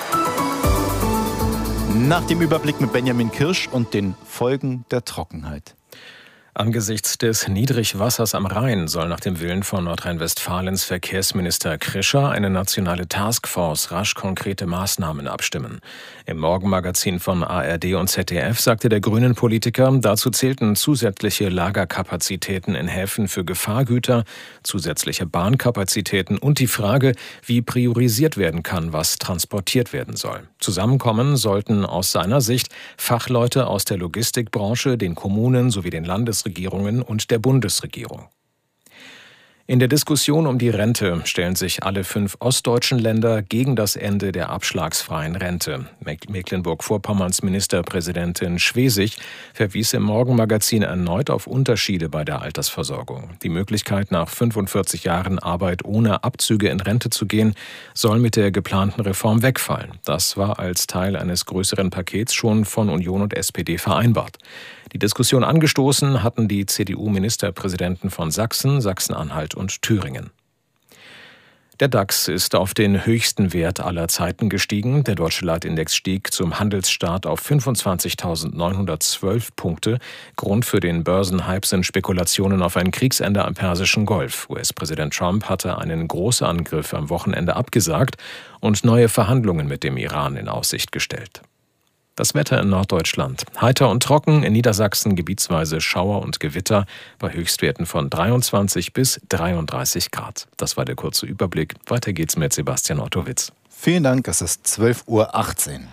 Nach dem Überblick mit Benjamin Kirsch und den Folgen der Trockenheit.
Angesichts des Niedrigwassers am Rhein soll nach dem Willen von Nordrhein-Westfalens Verkehrsminister Krischer eine nationale Taskforce rasch konkrete Maßnahmen abstimmen. Im Morgenmagazin von A R D und Z D F sagte der Grünen-Politiker, dazu zählten zusätzliche Lagerkapazitäten in Häfen für Gefahrgüter, zusätzliche Bahnkapazitäten und die Frage, wie priorisiert werden kann, was transportiert werden soll. Zusammenkommen sollten aus seiner Sicht Fachleute aus der Logistikbranche, den Kommunen sowie den Landesregierungen und der Bundesregierung. In der Diskussion um die Rente stellen sich alle fünf ostdeutschen Länder gegen das Ende der abschlagsfreien Rente. Mecklenburg-Vorpommerns Ministerpräsidentin Schwesig verwies im Morgenmagazin erneut auf Unterschiede bei der Altersversorgung. Die Möglichkeit, nach fünfundvierzig Jahren Arbeit ohne Abzüge in Rente zu gehen, soll mit der geplanten Reform wegfallen. Das war als Teil eines größeren Pakets schon von Union und S P D vereinbart. Die Diskussion angestoßen hatten die C D U-Ministerpräsidenten von Sachsen, Sachsen-Anhalt und Thüringen. Der DAX ist auf den höchsten Wert aller Zeiten gestiegen. Der deutsche Leitindex stieg zum Handelsstart auf fünfundzwanzigtausendneunhundertzwölf Punkte. Grund für den Börsenhype sind Spekulationen auf ein Kriegsende am Persischen Golf. U S-Präsident Trump hatte einen Großangriff am Wochenende abgesagt und neue Verhandlungen mit dem Iran in Aussicht gestellt. Das Wetter in Norddeutschland. Heiter und trocken, in Niedersachsen gebietsweise Schauer und Gewitter bei Höchstwerten von dreiundzwanzig bis dreiunddreißig Grad. Das war der kurze Überblick. Weiter geht's mit Sebastian Ottowitz.
Vielen Dank, es ist zwölf Uhr achtzehn.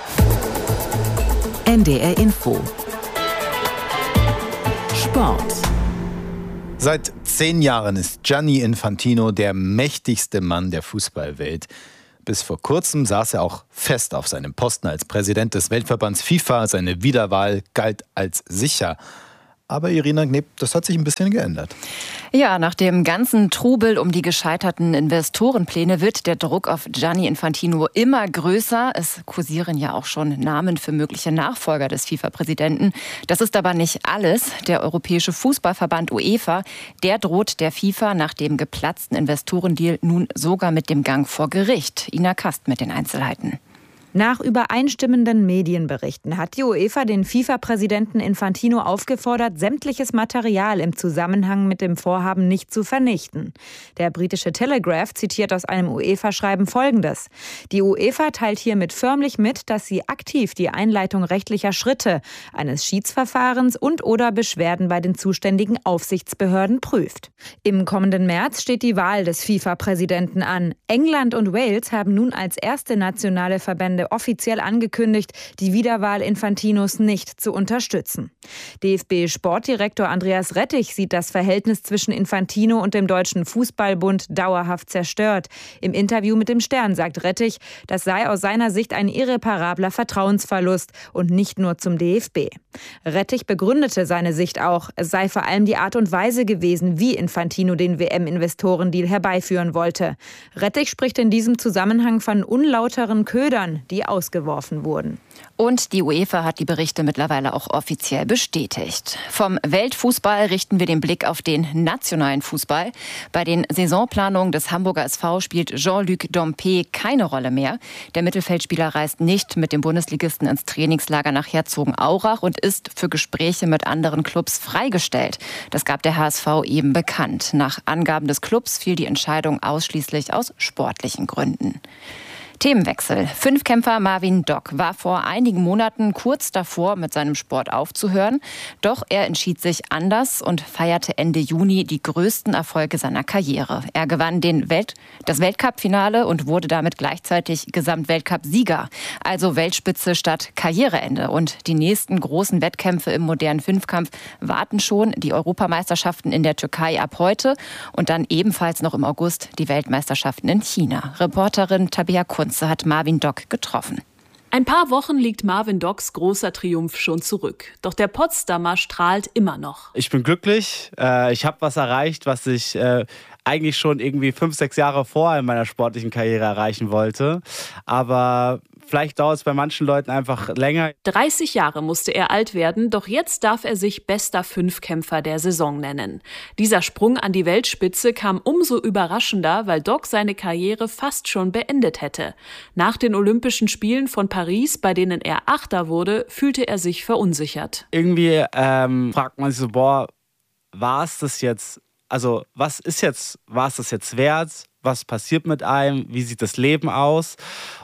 N D R Info. Sport.
Seit zehn Jahren ist Gianni Infantino der mächtigste Mann der Fußballwelt. Bis vor kurzem saß er auch fest auf seinem Posten als Präsident des Weltverbands FIFA. Seine Wiederwahl galt als sicher. Aber Irina Knep, das hat sich ein bisschen geändert.
Ja, nach dem ganzen Trubel um die gescheiterten Investorenpläne wird der Druck auf Gianni Infantino immer größer. Es kursieren ja auch schon Namen für mögliche Nachfolger des FIFA-Präsidenten. Das ist aber nicht alles. Der Europäische Fußballverband UEFA, der droht der FIFA nach dem geplatzten Investorendeal nun sogar mit dem Gang vor Gericht. Ina Kast mit den Einzelheiten.
Nach übereinstimmenden Medienberichten hat die UEFA den FIFA-Präsidenten Infantino aufgefordert, sämtliches Material im Zusammenhang mit dem Vorhaben nicht zu vernichten. Der britische Telegraph zitiert aus einem UEFA-Schreiben Folgendes: Die UEFA teilt hiermit förmlich mit, dass sie aktiv die Einleitung rechtlicher Schritte, eines Schiedsverfahrens und oder Beschwerden bei den zuständigen Aufsichtsbehörden prüft. Im kommenden März steht die Wahl des FIFA-Präsidenten an. England und Wales haben nun als erste nationale Verbände offiziell angekündigt, die Wiederwahl Infantinos nicht zu unterstützen. D F B-Sportdirektor Andreas Rettich sieht das Verhältnis zwischen Infantino und dem Deutschen Fußballbund dauerhaft zerstört. Im Interview mit dem Stern sagt Rettich, das sei aus seiner Sicht ein irreparabler Vertrauensverlust und nicht nur zum D F B. Rettich begründete seine Sicht auch, es sei vor allem die Art und Weise gewesen, wie Infantino den W M-Investorendeal herbeiführen wollte. Rettich spricht in diesem Zusammenhang von unlauteren Ködern, die ausgeworfen wurden.
Und die UEFA hat die Berichte mittlerweile auch offiziell bestätigt. Vom Weltfußball richten wir den Blick auf den nationalen Fußball. Bei den Saisonplanungen des Hamburger S V spielt Jean-Luc Dompe keine Rolle mehr. Der Mittelfeldspieler reist nicht mit dem Bundesligisten ins Trainingslager nach Herzogenaurach und ist für Gespräche mit anderen Clubs freigestellt. Das gab der H S V eben bekannt. Nach Angaben des Clubs fiel die Entscheidung ausschließlich aus sportlichen Gründen. Themenwechsel. Fünfkämpfer Marvin Dock war vor einigen Monaten kurz davor, mit seinem Sport aufzuhören. Doch er entschied sich anders und feierte Ende Juni die größten Erfolge seiner Karriere. Er gewann den Welt-, das Weltcup-Finale und wurde damit gleichzeitig Gesamtweltcup-Sieger. Also Weltspitze statt Karriereende. Und die nächsten großen Wettkämpfe im modernen Fünfkampf warten schon. Die Europameisterschaften in der Türkei ab heute und dann ebenfalls noch im August die Weltmeisterschaften in China. Reporterin Tabea Kunze hat Marvin Dock getroffen.
Ein paar Wochen liegt Marvin Docks großer Triumph schon zurück. Doch der Potsdamer strahlt immer noch.
Ich bin glücklich. Ich habe was erreicht, was ich eigentlich schon irgendwie fünf, sechs Jahre vorher in meiner sportlichen Karriere erreichen wollte. Aber vielleicht dauert es bei manchen Leuten einfach länger.
dreißig Jahre musste er alt werden, doch jetzt darf er sich bester Fünfkämpfer der Saison nennen. Dieser Sprung an die Weltspitze kam umso überraschender, weil Dock seine Karriere fast schon beendet hätte. Nach den Olympischen Spielen von Paris, bei denen er Achter wurde, fühlte er sich verunsichert.
Irgendwie ähm, fragt man sich so, boah, war es das jetzt, also was ist jetzt, war es das jetzt wert? Was passiert mit einem? Wie sieht das Leben aus?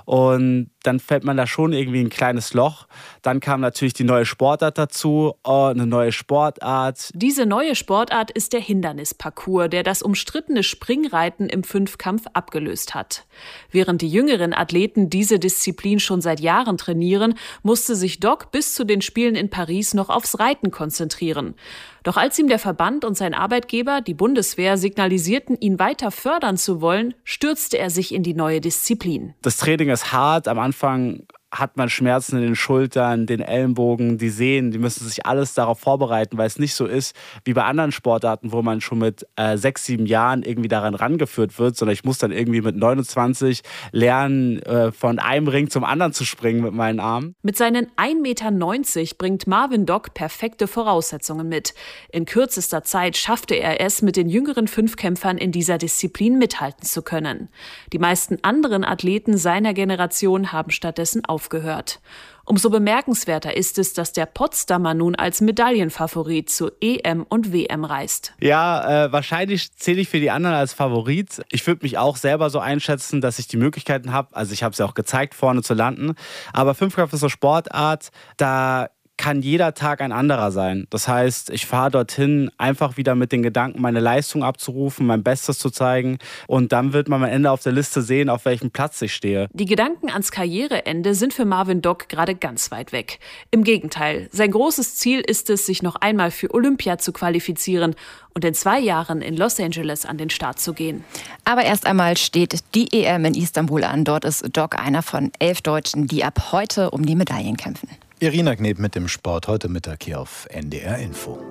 Und dann fällt man da schon irgendwie in ein kleines Loch. Dann kam natürlich die neue Sportart dazu, oh, eine neue Sportart.
Diese neue Sportart ist der Hindernisparcours, der das umstrittene Springreiten im Fünfkampf abgelöst hat. Während die jüngeren Athleten diese Disziplin schon seit Jahren trainieren, musste sich Dock bis zu den Spielen in Paris noch aufs Reiten konzentrieren. Doch als ihm der Verband und sein Arbeitgeber, die Bundeswehr, signalisierten, ihn weiter fördern zu wollen, stürzte er sich in die neue Disziplin.
Das Training ist hart. Am Anfang hat man Schmerzen in den Schultern, den Ellenbogen, die Sehnen, die müssen sich alles darauf vorbereiten, weil es nicht so ist wie bei anderen Sportarten, wo man schon mit äh, sechs, sieben Jahren irgendwie daran rangeführt wird, sondern ich muss dann irgendwie mit neunundzwanzig lernen, äh, von einem Ring zum anderen zu springen mit meinen Armen.
Mit seinen ein Meter neunzig bringt Marvin Dock perfekte Voraussetzungen mit. In kürzester Zeit schaffte er es, mit den jüngeren Fünfkämpfern in dieser Disziplin mithalten zu können. Die meisten anderen Athleten seiner Generation haben stattdessen aufgehört. aufgehört. Umso bemerkenswerter ist es, dass der Potsdamer nun als Medaillenfavorit zu E M und W M reist.
Ja, äh, wahrscheinlich zähle ich für die anderen als Favorit. Ich würde mich auch selber so einschätzen, dass ich die Möglichkeiten habe. Also ich habe es ja auch gezeigt, vorne zu landen. Aber Fünfkampf ist so Sportart, da kann jeder Tag ein anderer sein. Das heißt, ich fahre dorthin einfach wieder mit den Gedanken, meine Leistung abzurufen, mein Bestes zu zeigen. Und dann wird man am Ende auf der Liste sehen, auf welchem Platz ich stehe.
Die Gedanken ans Karriereende sind für Marvin Dock gerade ganz weit weg. Im Gegenteil, sein großes Ziel ist es, sich noch einmal für Olympia zu qualifizieren und in zwei Jahren in Los Angeles an den Start zu gehen.
Aber erst einmal steht die E M in Istanbul an. Dort ist Dock einer von elf Deutschen, die ab heute um die Medaillen kämpfen.
Irina Kneb mit dem Sport heute Mittag hier auf N D R Info.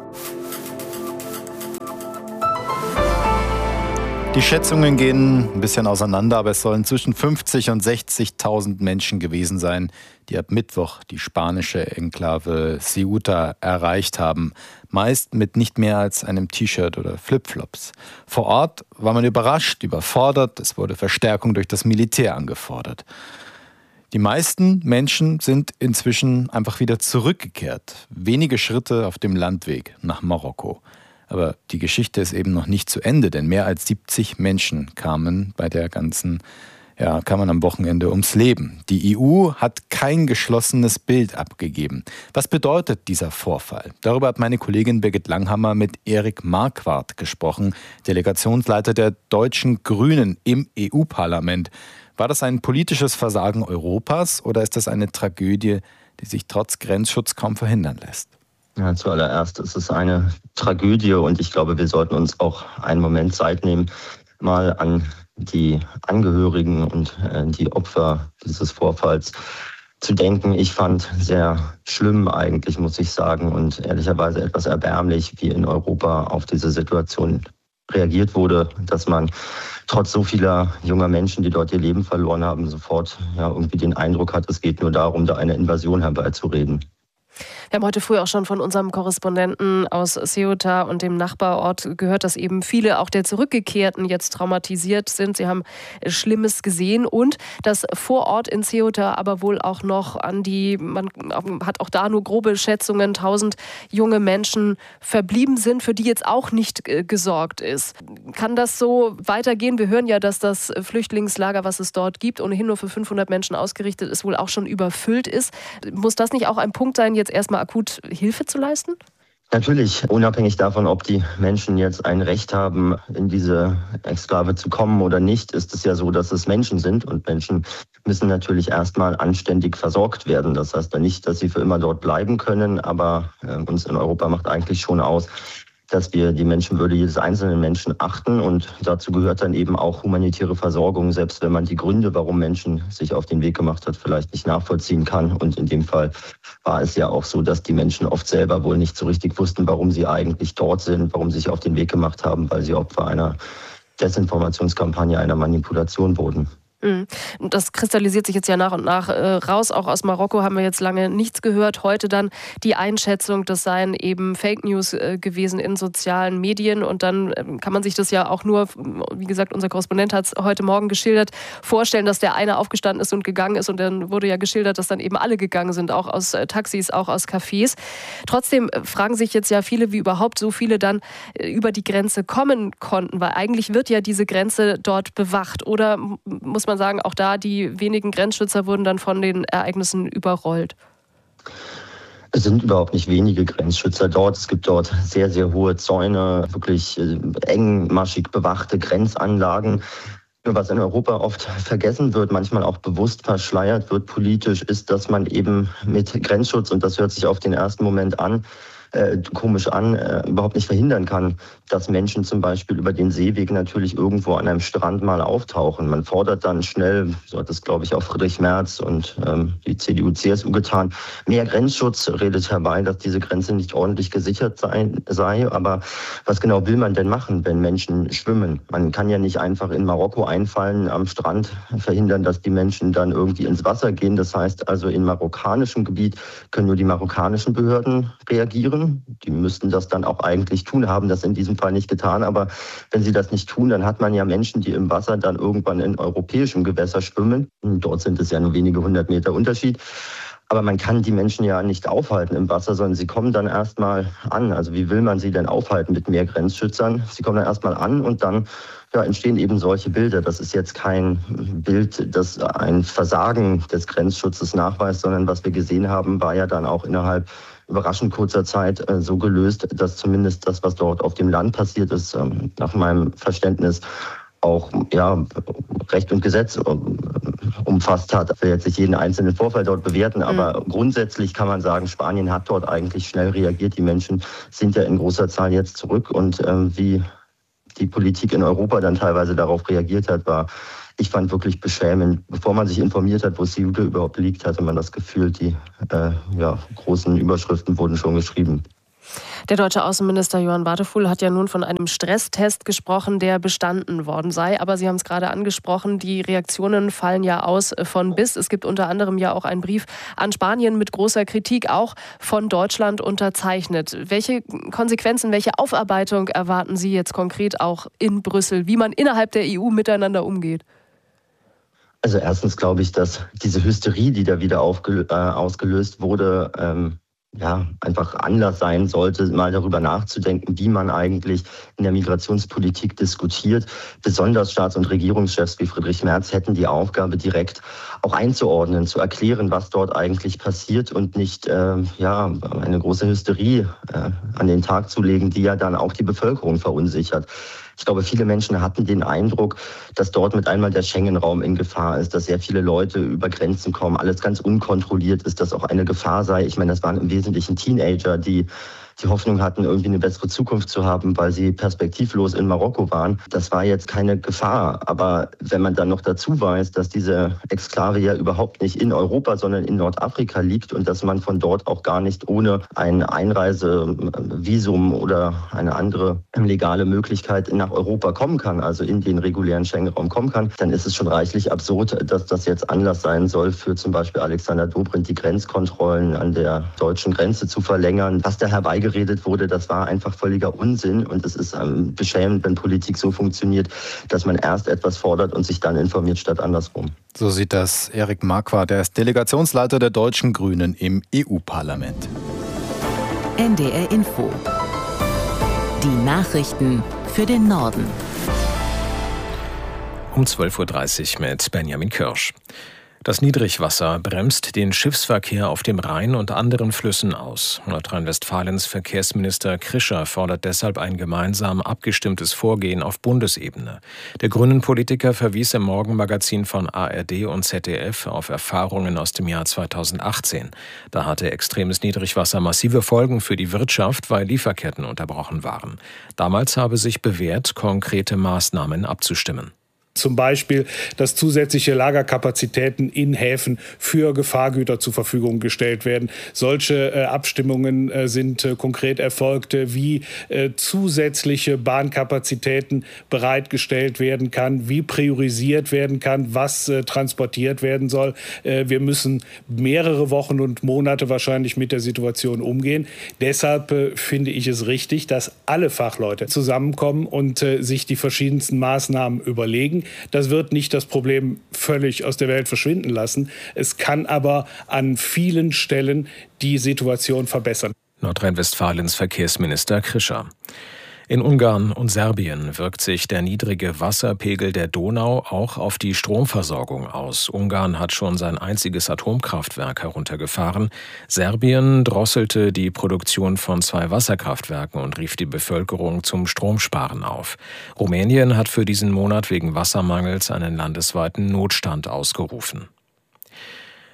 Die Schätzungen gehen ein bisschen auseinander, aber es sollen zwischen fünfzig und sechzigtausend Menschen gewesen sein, die ab Mittwoch die spanische Enklave Ceuta erreicht haben. Meist mit nicht mehr als einem T-Shirt oder Flipflops. Vor Ort war man überrascht, überfordert. Es wurde Verstärkung durch das Militär angefordert. Die meisten Menschen sind inzwischen einfach wieder zurückgekehrt. Wenige Schritte auf dem Landweg nach Marokko. Aber die Geschichte ist eben noch nicht zu Ende, denn mehr als siebzig Menschen kamen bei der ganzen, ja, kamen am Wochenende ums Leben. Die E U hat kein geschlossenes Bild abgegeben. Was bedeutet dieser Vorfall? Darüber hat meine Kollegin Birgit Langhammer mit Erik Marquardt gesprochen, Delegationsleiter der deutschen Grünen im E U-Parlament. War das ein politisches Versagen Europas oder ist das eine Tragödie, die sich trotz Grenzschutz kaum verhindern lässt?
Ja, zuallererst ist es eine Tragödie und ich glaube, wir sollten uns auch einen Moment Zeit nehmen, mal an die Angehörigen und äh, die Opfer dieses Vorfalls zu denken. Ich fand sehr schlimm eigentlich, muss ich sagen, und ehrlicherweise etwas erbärmlich, wie in Europa auf diese Situation reagiert wurde, dass man trotz so vieler junger Menschen, die dort ihr Leben verloren haben, sofort ja, irgendwie den Eindruck hat, es geht nur darum, da eine Invasion herbeizureden.
Wir haben heute früh auch schon von unserem Korrespondenten aus Ceuta und dem Nachbarort gehört, dass eben viele auch der Zurückgekehrten jetzt traumatisiert sind. Sie haben Schlimmes gesehen und dass vor Ort in Ceuta aber wohl auch noch an die, man hat auch da nur grobe Schätzungen, tausend junge Menschen verblieben sind, für die jetzt auch nicht gesorgt ist. Kann das so weitergehen? Wir hören ja, dass das Flüchtlingslager, was es dort gibt, ohnehin nur für fünfhundert Menschen ausgerichtet ist, wohl auch schon überfüllt ist. Muss das nicht auch ein Punkt sein, jetzt erstmal akut Hilfe zu leisten?
Natürlich, unabhängig davon, ob die Menschen jetzt ein Recht haben, in diese Exklave zu kommen oder nicht, ist es ja so, dass es Menschen sind und Menschen müssen natürlich erstmal anständig versorgt werden. Das heißt dann nicht, dass sie für immer dort bleiben können, aber äh, uns in Europa macht eigentlich schon aus, dass wir die Menschenwürde jedes einzelnen Menschen achten und dazu gehört dann eben auch humanitäre Versorgung, selbst wenn man die Gründe, warum Menschen sich auf den Weg gemacht hat, vielleicht nicht nachvollziehen kann. Und in dem Fall war es ja auch so, dass die Menschen oft selber wohl nicht so richtig wussten, warum sie eigentlich dort sind, warum sie sich auf den Weg gemacht haben, weil sie Opfer einer Desinformationskampagne, einer Manipulation wurden.
Das kristallisiert sich jetzt ja nach und nach äh, raus. Auch aus Marokko haben wir jetzt lange nichts gehört. Heute dann die Einschätzung, das seien eben Fake News äh, gewesen in sozialen Medien. Und dann äh, kann man sich das ja auch nur, wie gesagt, unser Korrespondent hat es heute Morgen geschildert, vorstellen, dass der eine aufgestanden ist und gegangen ist. Und dann wurde ja geschildert, dass dann eben alle gegangen sind, auch aus äh, Taxis, auch aus Cafés. Trotzdem äh, fragen sich jetzt ja viele, wie überhaupt so viele dann äh, über die Grenze kommen konnten. Weil eigentlich wird ja diese Grenze dort bewacht. Oder muss man sagen, auch da die wenigen Grenzschützer wurden dann von den Ereignissen überrollt?
Es sind überhaupt nicht wenige Grenzschützer dort. Es gibt dort sehr, sehr hohe Zäune, wirklich engmaschig bewachte Grenzanlagen. Was in Europa oft vergessen wird, manchmal auch bewusst verschleiert wird politisch, ist, dass man eben mit Grenzschutz, und das hört sich auf den ersten Moment an, äh, komisch an, äh, überhaupt nicht verhindern kann, dass Menschen zum Beispiel über den Seeweg natürlich irgendwo an einem Strand mal auftauchen. Man fordert dann schnell, so hat es glaube ich auch Friedrich Merz und ähm, die C D U C S U getan, mehr Grenzschutz, redet herbei, dass diese Grenze nicht ordentlich gesichert sei, sei. Aber was genau will man denn machen, wenn Menschen schwimmen? Man kann ja nicht einfach in Marokko einfallen, am Strand verhindern, dass die Menschen dann irgendwie ins Wasser gehen. Das heißt also, in marokkanischem Gebiet können nur die marokkanischen Behörden reagieren. Die müssten das dann auch eigentlich tun, haben das in diesem Fall nicht getan. Aber wenn sie das nicht tun, dann hat man ja Menschen, die im Wasser dann irgendwann in europäischem Gewässer schwimmen. Und dort sind es ja nur wenige hundert Meter Unterschied. Aber man kann die Menschen ja nicht aufhalten im Wasser, sondern sie kommen dann erstmal an. Also wie will man sie denn aufhalten mit mehr Grenzschützern? Sie kommen dann erstmal an und dann ja, entstehen eben solche Bilder. Das ist jetzt kein Bild, das ein Versagen des Grenzschutzes nachweist, sondern was wir gesehen haben, war ja dann auch innerhalb überraschend kurzer Zeit äh, so gelöst, dass zumindest das, was dort auf dem Land passiert ist, ähm, nach meinem Verständnis auch ja, Recht und Gesetz umfasst hat. Ich will jetzt nicht jeden einzelnen Vorfall dort bewerten, aber mhm. grundsätzlich kann man sagen, Spanien hat dort eigentlich schnell reagiert. Die Menschen sind ja in großer Zahl jetzt zurück und ähm, wie die Politik in Europa dann teilweise darauf reagiert hat, war, ich fand wirklich beschämend. Bevor man sich informiert hat, wo Ceuta überhaupt liegt, hatte man das Gefühl, die äh, ja, großen Überschriften wurden schon geschrieben.
Der deutsche Außenminister Johann Wadefuhl hat ja nun von einem Stresstest gesprochen, der bestanden worden sei. Aber Sie haben es gerade angesprochen, die Reaktionen fallen ja aus von bis. Es gibt unter anderem ja auch einen Brief an Spanien mit großer Kritik, auch von Deutschland unterzeichnet. Welche Konsequenzen, welche Aufarbeitung erwarten Sie jetzt konkret auch in Brüssel, wie man innerhalb der E U miteinander umgeht?
Also erstens glaube ich, dass diese Hysterie, die da wieder aufgelö- äh, ausgelöst wurde, ähm ja, einfach Anlass sein sollte, mal darüber nachzudenken, wie man eigentlich in der Migrationspolitik diskutiert. Besonders Staats- und Regierungschefs wie Friedrich Merz hätten die Aufgabe, direkt auch einzuordnen, zu erklären, was dort eigentlich passiert und nicht äh, ja, eine große Hysterie äh, an den Tag zu legen, die ja dann auch die Bevölkerung verunsichert. Ich glaube, viele Menschen hatten den Eindruck, dass dort mit einmal der Schengen-Raum in Gefahr ist, dass sehr viele Leute über Grenzen kommen, alles ganz unkontrolliert ist, dass auch eine Gefahr sei. Ich meine, das waren im Wesentlichen Teenager, die die Hoffnung hatten, irgendwie eine bessere Zukunft zu haben, weil sie perspektivlos in Marokko waren. Das war jetzt keine Gefahr. Aber wenn man dann noch dazu weiß, dass diese Exklave ja überhaupt nicht in Europa, sondern in Nordafrika liegt und dass man von dort auch gar nicht ohne ein Einreisevisum oder eine andere legale Möglichkeit nach Europa kommen kann, also in den regulären Schengen-Raum kommen kann, dann ist es schon reichlich absurd, dass das jetzt Anlass sein soll, für zum Beispiel Alexander Dobrindt die Grenzkontrollen an der deutschen Grenze zu verlängern. Was da herbeigeredet wurde, das war einfach völliger Unsinn und es ist ähm, beschämend, wenn Politik so funktioniert, dass man erst etwas fordert und sich dann informiert, statt andersrum.
So sieht das Erik Marquardt, der ist Delegationsleiter der Deutschen Grünen im E U-Parlament.
N D R Info. Die Nachrichten für den Norden.
Um zwölf Uhr dreißig mit Benjamin Kirsch. Das Niedrigwasser bremst den Schiffsverkehr auf dem Rhein und anderen Flüssen aus. Nordrhein-Westfalens Verkehrsminister Krischer fordert deshalb ein gemeinsam abgestimmtes Vorgehen auf Bundesebene. Der Grünen-Politiker verwies im Morgenmagazin von A R D und Z D F auf Erfahrungen aus dem Jahr zweitausendachtzehn. Da hatte extremes Niedrigwasser massive Folgen für die Wirtschaft, weil Lieferketten unterbrochen waren. Damals habe sich bewährt, konkrete Maßnahmen abzustimmen.
Zum Beispiel, dass zusätzliche Lagerkapazitäten in Häfen für Gefahrgüter zur Verfügung gestellt werden. Solche äh, Abstimmungen äh, sind äh, konkret erfolgt, äh, wie äh, zusätzliche Bahnkapazitäten bereitgestellt werden kann, wie priorisiert werden kann, was äh, transportiert werden soll. Äh, wir müssen mehrere Wochen und Monate wahrscheinlich mit der Situation umgehen. Deshalb äh, finde ich es richtig, dass alle Fachleute zusammenkommen und äh, sich die verschiedensten Maßnahmen überlegen. Das wird nicht das Problem völlig aus der Welt verschwinden lassen. Es kann aber an vielen Stellen die Situation verbessern.
Nordrhein-Westfalens Verkehrsminister Krischer. In Ungarn und Serbien wirkt sich der niedrige Wasserpegel der Donau auch auf die Stromversorgung aus. Ungarn hat schon sein einziges Atomkraftwerk heruntergefahren. Serbien drosselte die Produktion von zwei Wasserkraftwerken und rief die Bevölkerung zum Stromsparen auf. Rumänien hat für diesen Monat wegen Wassermangels einen landesweiten Notstand ausgerufen.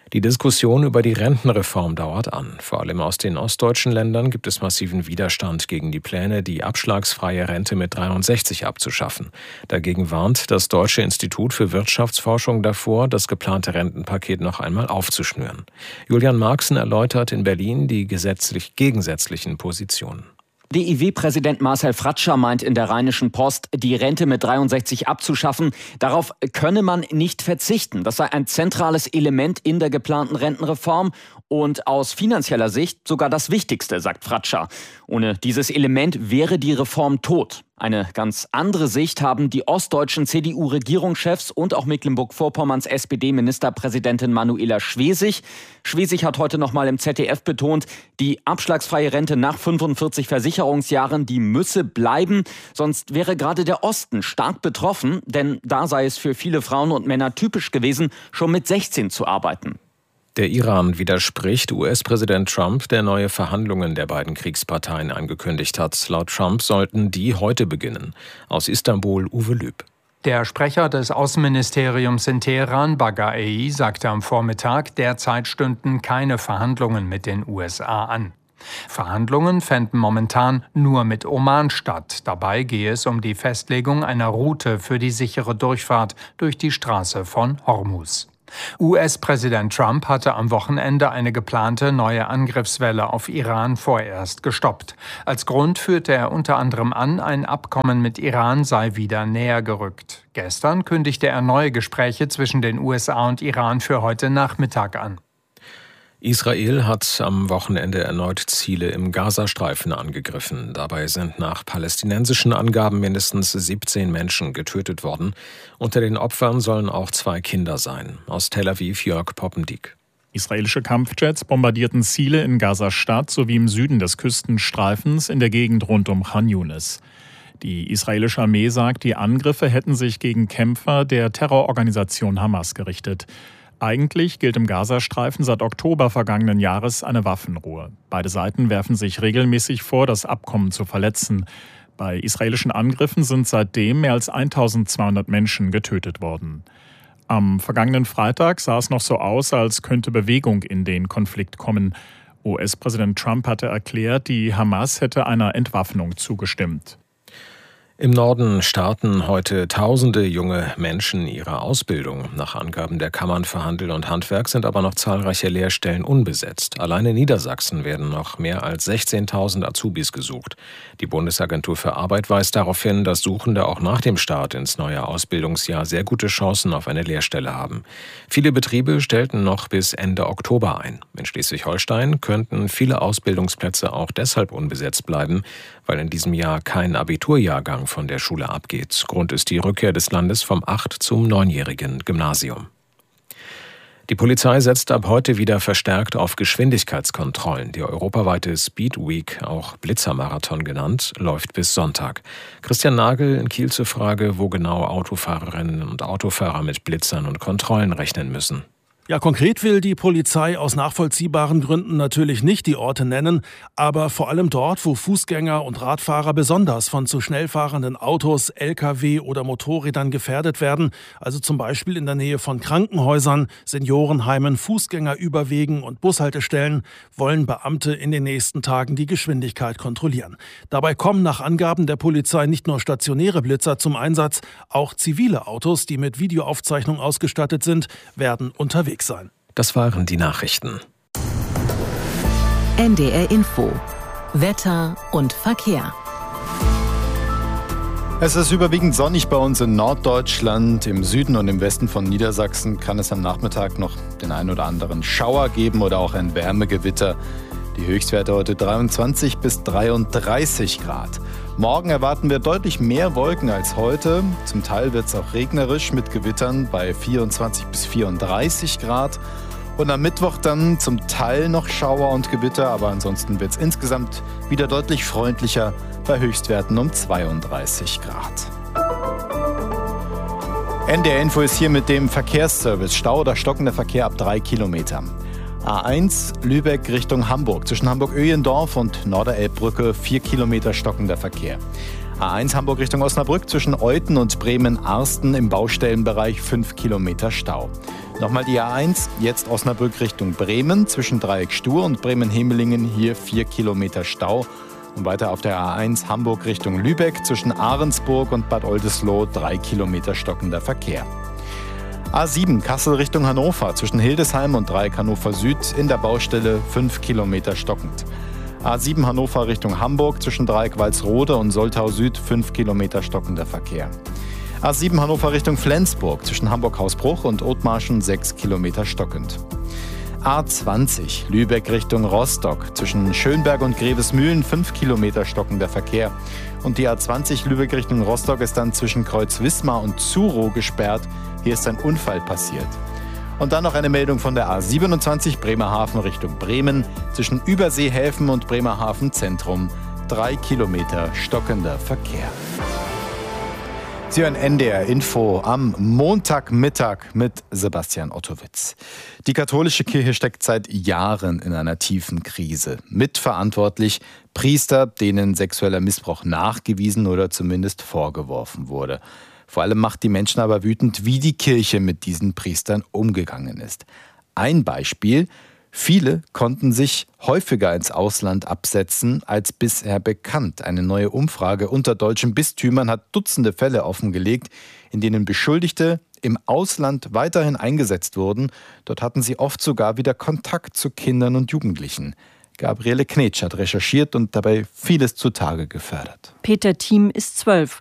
Die Diskussion über die Rentenreform dauert an. Vor allem aus den ostdeutschen Ländern gibt es massiven Widerstand gegen die Pläne, die abschlagsfreie Rente mit dreiundsechzig abzuschaffen. Dagegen warnt das Deutsche Institut für Wirtschaftsforschung davor, das geplante Rentenpaket noch einmal aufzuschnüren. Julian Marxen erläutert in Berlin die gesetzlich gegensätzlichen Positionen.
D I W-Präsident Marcel Fratscher meint in der Rheinischen Post, die Rente mit dreiundsechzig abzuschaffen. Darauf könne man nicht verzichten. Das sei ein zentrales Element in der geplanten Rentenreform und aus finanzieller Sicht sogar das Wichtigste, sagt Fratscher. Ohne dieses Element wäre die Reform tot. Eine ganz andere Sicht haben die ostdeutschen C D U-Regierungschefs und auch Mecklenburg-Vorpommerns S P D-Ministerpräsidentin Manuela Schwesig. Schwesig hat heute noch mal im Z D F betont, die abschlagsfreie Rente nach fünfundvierzig Versicherungsjahren, die müsse bleiben. Sonst wäre gerade der Osten stark betroffen, denn da sei es für viele Frauen und Männer typisch gewesen, schon mit sechzehn zu arbeiten.
Der Iran widerspricht U S-Präsident Trump, der neue Verhandlungen der beiden Kriegsparteien angekündigt hat. Laut Trump sollten die heute beginnen. Aus Istanbul Uwe Lüb.
Der Sprecher des Außenministeriums in Teheran, Baghai, sagte am Vormittag, derzeit stünden keine Verhandlungen mit den U S A an. Verhandlungen fänden momentan nur mit Oman statt. Dabei gehe es um die Festlegung einer Route für die sichere Durchfahrt durch die Straße von Hormuz. U S-Präsident Trump hatte am Wochenende eine geplante neue Angriffswelle auf Iran vorerst gestoppt. Als Grund führte er unter anderem an, ein Abkommen mit Iran sei wieder näher gerückt. Gestern kündigte er neue Gespräche zwischen den U S A und Iran für heute Nachmittag an.
Israel hat am Wochenende erneut Ziele im Gazastreifen angegriffen. Dabei sind nach palästinensischen Angaben mindestens siebzehn Menschen getötet worden. Unter den Opfern sollen auch zwei Kinder sein. Aus Tel Aviv Jörg Poppendiek.
Israelische Kampfjets bombardierten Ziele in Gaza-Stadt sowie im Süden des Küstenstreifens in der Gegend rund um Khan Yunis. Die israelische Armee sagt, die Angriffe hätten sich gegen Kämpfer der Terrororganisation Hamas gerichtet. Eigentlich gilt im Gazastreifen seit Oktober vergangenen Jahres eine Waffenruhe. Beide Seiten werfen sich regelmäßig vor, das Abkommen zu verletzen. Bei israelischen Angriffen sind seitdem mehr als eintausendzweihundert Menschen getötet worden. Am vergangenen Freitag sah es noch so aus, als könnte Bewegung in den Konflikt kommen. U S-Präsident Trump hatte erklärt, die Hamas hätte einer Entwaffnung zugestimmt.
Im Norden starten heute tausende junge Menschen ihre Ausbildung. Nach Angaben der Kammern für Handel und Handwerk sind aber noch zahlreiche Lehrstellen unbesetzt. Allein in Niedersachsen werden noch mehr als sechzehntausend Azubis gesucht. Die Bundesagentur für Arbeit weist darauf hin, dass Suchende auch nach dem Start ins neue Ausbildungsjahr sehr gute Chancen auf eine Lehrstelle haben. Viele Betriebe stellten noch bis Ende Oktober ein. In Schleswig-Holstein könnten viele Ausbildungsplätze auch deshalb unbesetzt bleiben, weil in diesem Jahr kein Abiturjahrgang von der Schule abgeht. Grund ist die Rückkehr des Landes vom acht- zum neunjährigen Gymnasium. Die Polizei setzt ab heute wieder verstärkt auf Geschwindigkeitskontrollen. Die europaweite Speed Week, auch Blitzermarathon genannt, läuft bis Sonntag. Christian Nagel in Kiel zur Frage, wo genau Autofahrerinnen und Autofahrer mit Blitzern und Kontrollen rechnen müssen.
Ja, konkret will die Polizei aus nachvollziehbaren Gründen natürlich nicht die Orte nennen, aber vor allem dort, wo Fußgänger und Radfahrer besonders von zu schnell fahrenden Autos, L K W oder Motorrädern gefährdet werden, also zum Beispiel in der Nähe von Krankenhäusern, Seniorenheimen, Fußgängerüberwegen und Bushaltestellen, wollen Beamte in den nächsten Tagen die Geschwindigkeit kontrollieren. Dabei kommen nach Angaben der Polizei nicht nur stationäre Blitzer zum Einsatz, auch zivile Autos, die mit Videoaufzeichnung ausgestattet sind, werden unterwegs sein.
Das waren die Nachrichten.
N D R Info. Wetter und Verkehr.
Es ist überwiegend sonnig bei uns in Norddeutschland. Im Süden und im Westen von Niedersachsen kann es am Nachmittag noch den einen oder anderen Schauer geben oder auch ein Wärmegewitter. Die Höchstwerte heute dreiundzwanzig bis dreiunddreißig Grad. Morgen erwarten wir deutlich mehr Wolken als heute. Zum Teil wird es auch regnerisch mit Gewittern bei vierundzwanzig bis vierunddreißig Grad. Und am Mittwoch dann zum Teil noch Schauer und Gewitter, aber ansonsten wird es insgesamt wieder deutlich freundlicher bei Höchstwerten um zweiunddreißig Grad. N D R Info ist hier mit dem Verkehrsservice. Stau oder stockender Verkehr ab drei Kilometern. A eins Lübeck Richtung Hamburg. Zwischen Hamburg-Öhlendorf und Norderelbbrücke vier Kilometer stockender Verkehr. A eins Hamburg Richtung Osnabrück zwischen Euthen und Bremen-Arsten im Baustellenbereich fünf Kilometer Stau. Nochmal die A eins, jetzt Osnabrück Richtung Bremen, zwischen Dreieck-Stur und Bremen-Hemelingen hier vier Kilometer Stau. Und weiter auf der A eins Hamburg Richtung Lübeck, zwischen Ahrensburg und Bad Oldesloe drei Kilometer stockender Verkehr. A sieben Kassel Richtung Hannover, zwischen Hildesheim und Dreieck Hannover Süd in der Baustelle fünf Kilometer stockend. A sieben Hannover Richtung Hamburg, zwischen Dreieck Walsrode und Soltau Süd fünf Kilometer stockender Verkehr. A sieben Hannover Richtung Flensburg, zwischen Hamburg-Hausbruch und Othmarschen sechs Kilometer stockend. A zwanzig Lübeck Richtung Rostock, zwischen Schönberg und Grevesmühlen fünf Kilometer stockender Verkehr. Und die A zwanzig Lübeck Richtung Rostock ist dann zwischen Kreuz-Wismar und Zuro gesperrt. Hier ist ein Unfall passiert. Und dann noch eine Meldung von der A siebenundzwanzig Bremerhaven Richtung Bremen, zwischen Überseehäfen und Bremerhaven Zentrum drei Kilometer stockender Verkehr. Sie hören N D R Info am Montagmittag mit Sebastian Ottowitz. Die katholische Kirche steckt seit Jahren in einer tiefen Krise. Mitverantwortlich Priester, denen sexueller Missbrauch nachgewiesen oder zumindest vorgeworfen wurde. Vor allem macht die Menschen aber wütend, wie die Kirche mit diesen Priestern umgegangen ist. Ein Beispiel: Viele konnten sich häufiger ins Ausland absetzen als bisher bekannt. Eine neue Umfrage unter deutschen Bistümern hat Dutzende Fälle offengelegt, in denen Beschuldigte im Ausland weiterhin eingesetzt wurden. Dort hatten sie oft sogar wieder Kontakt zu Kindern und Jugendlichen. Gabriele Knetsch hat recherchiert und dabei vieles zutage gefördert.
Peter Thiem ist zwölf.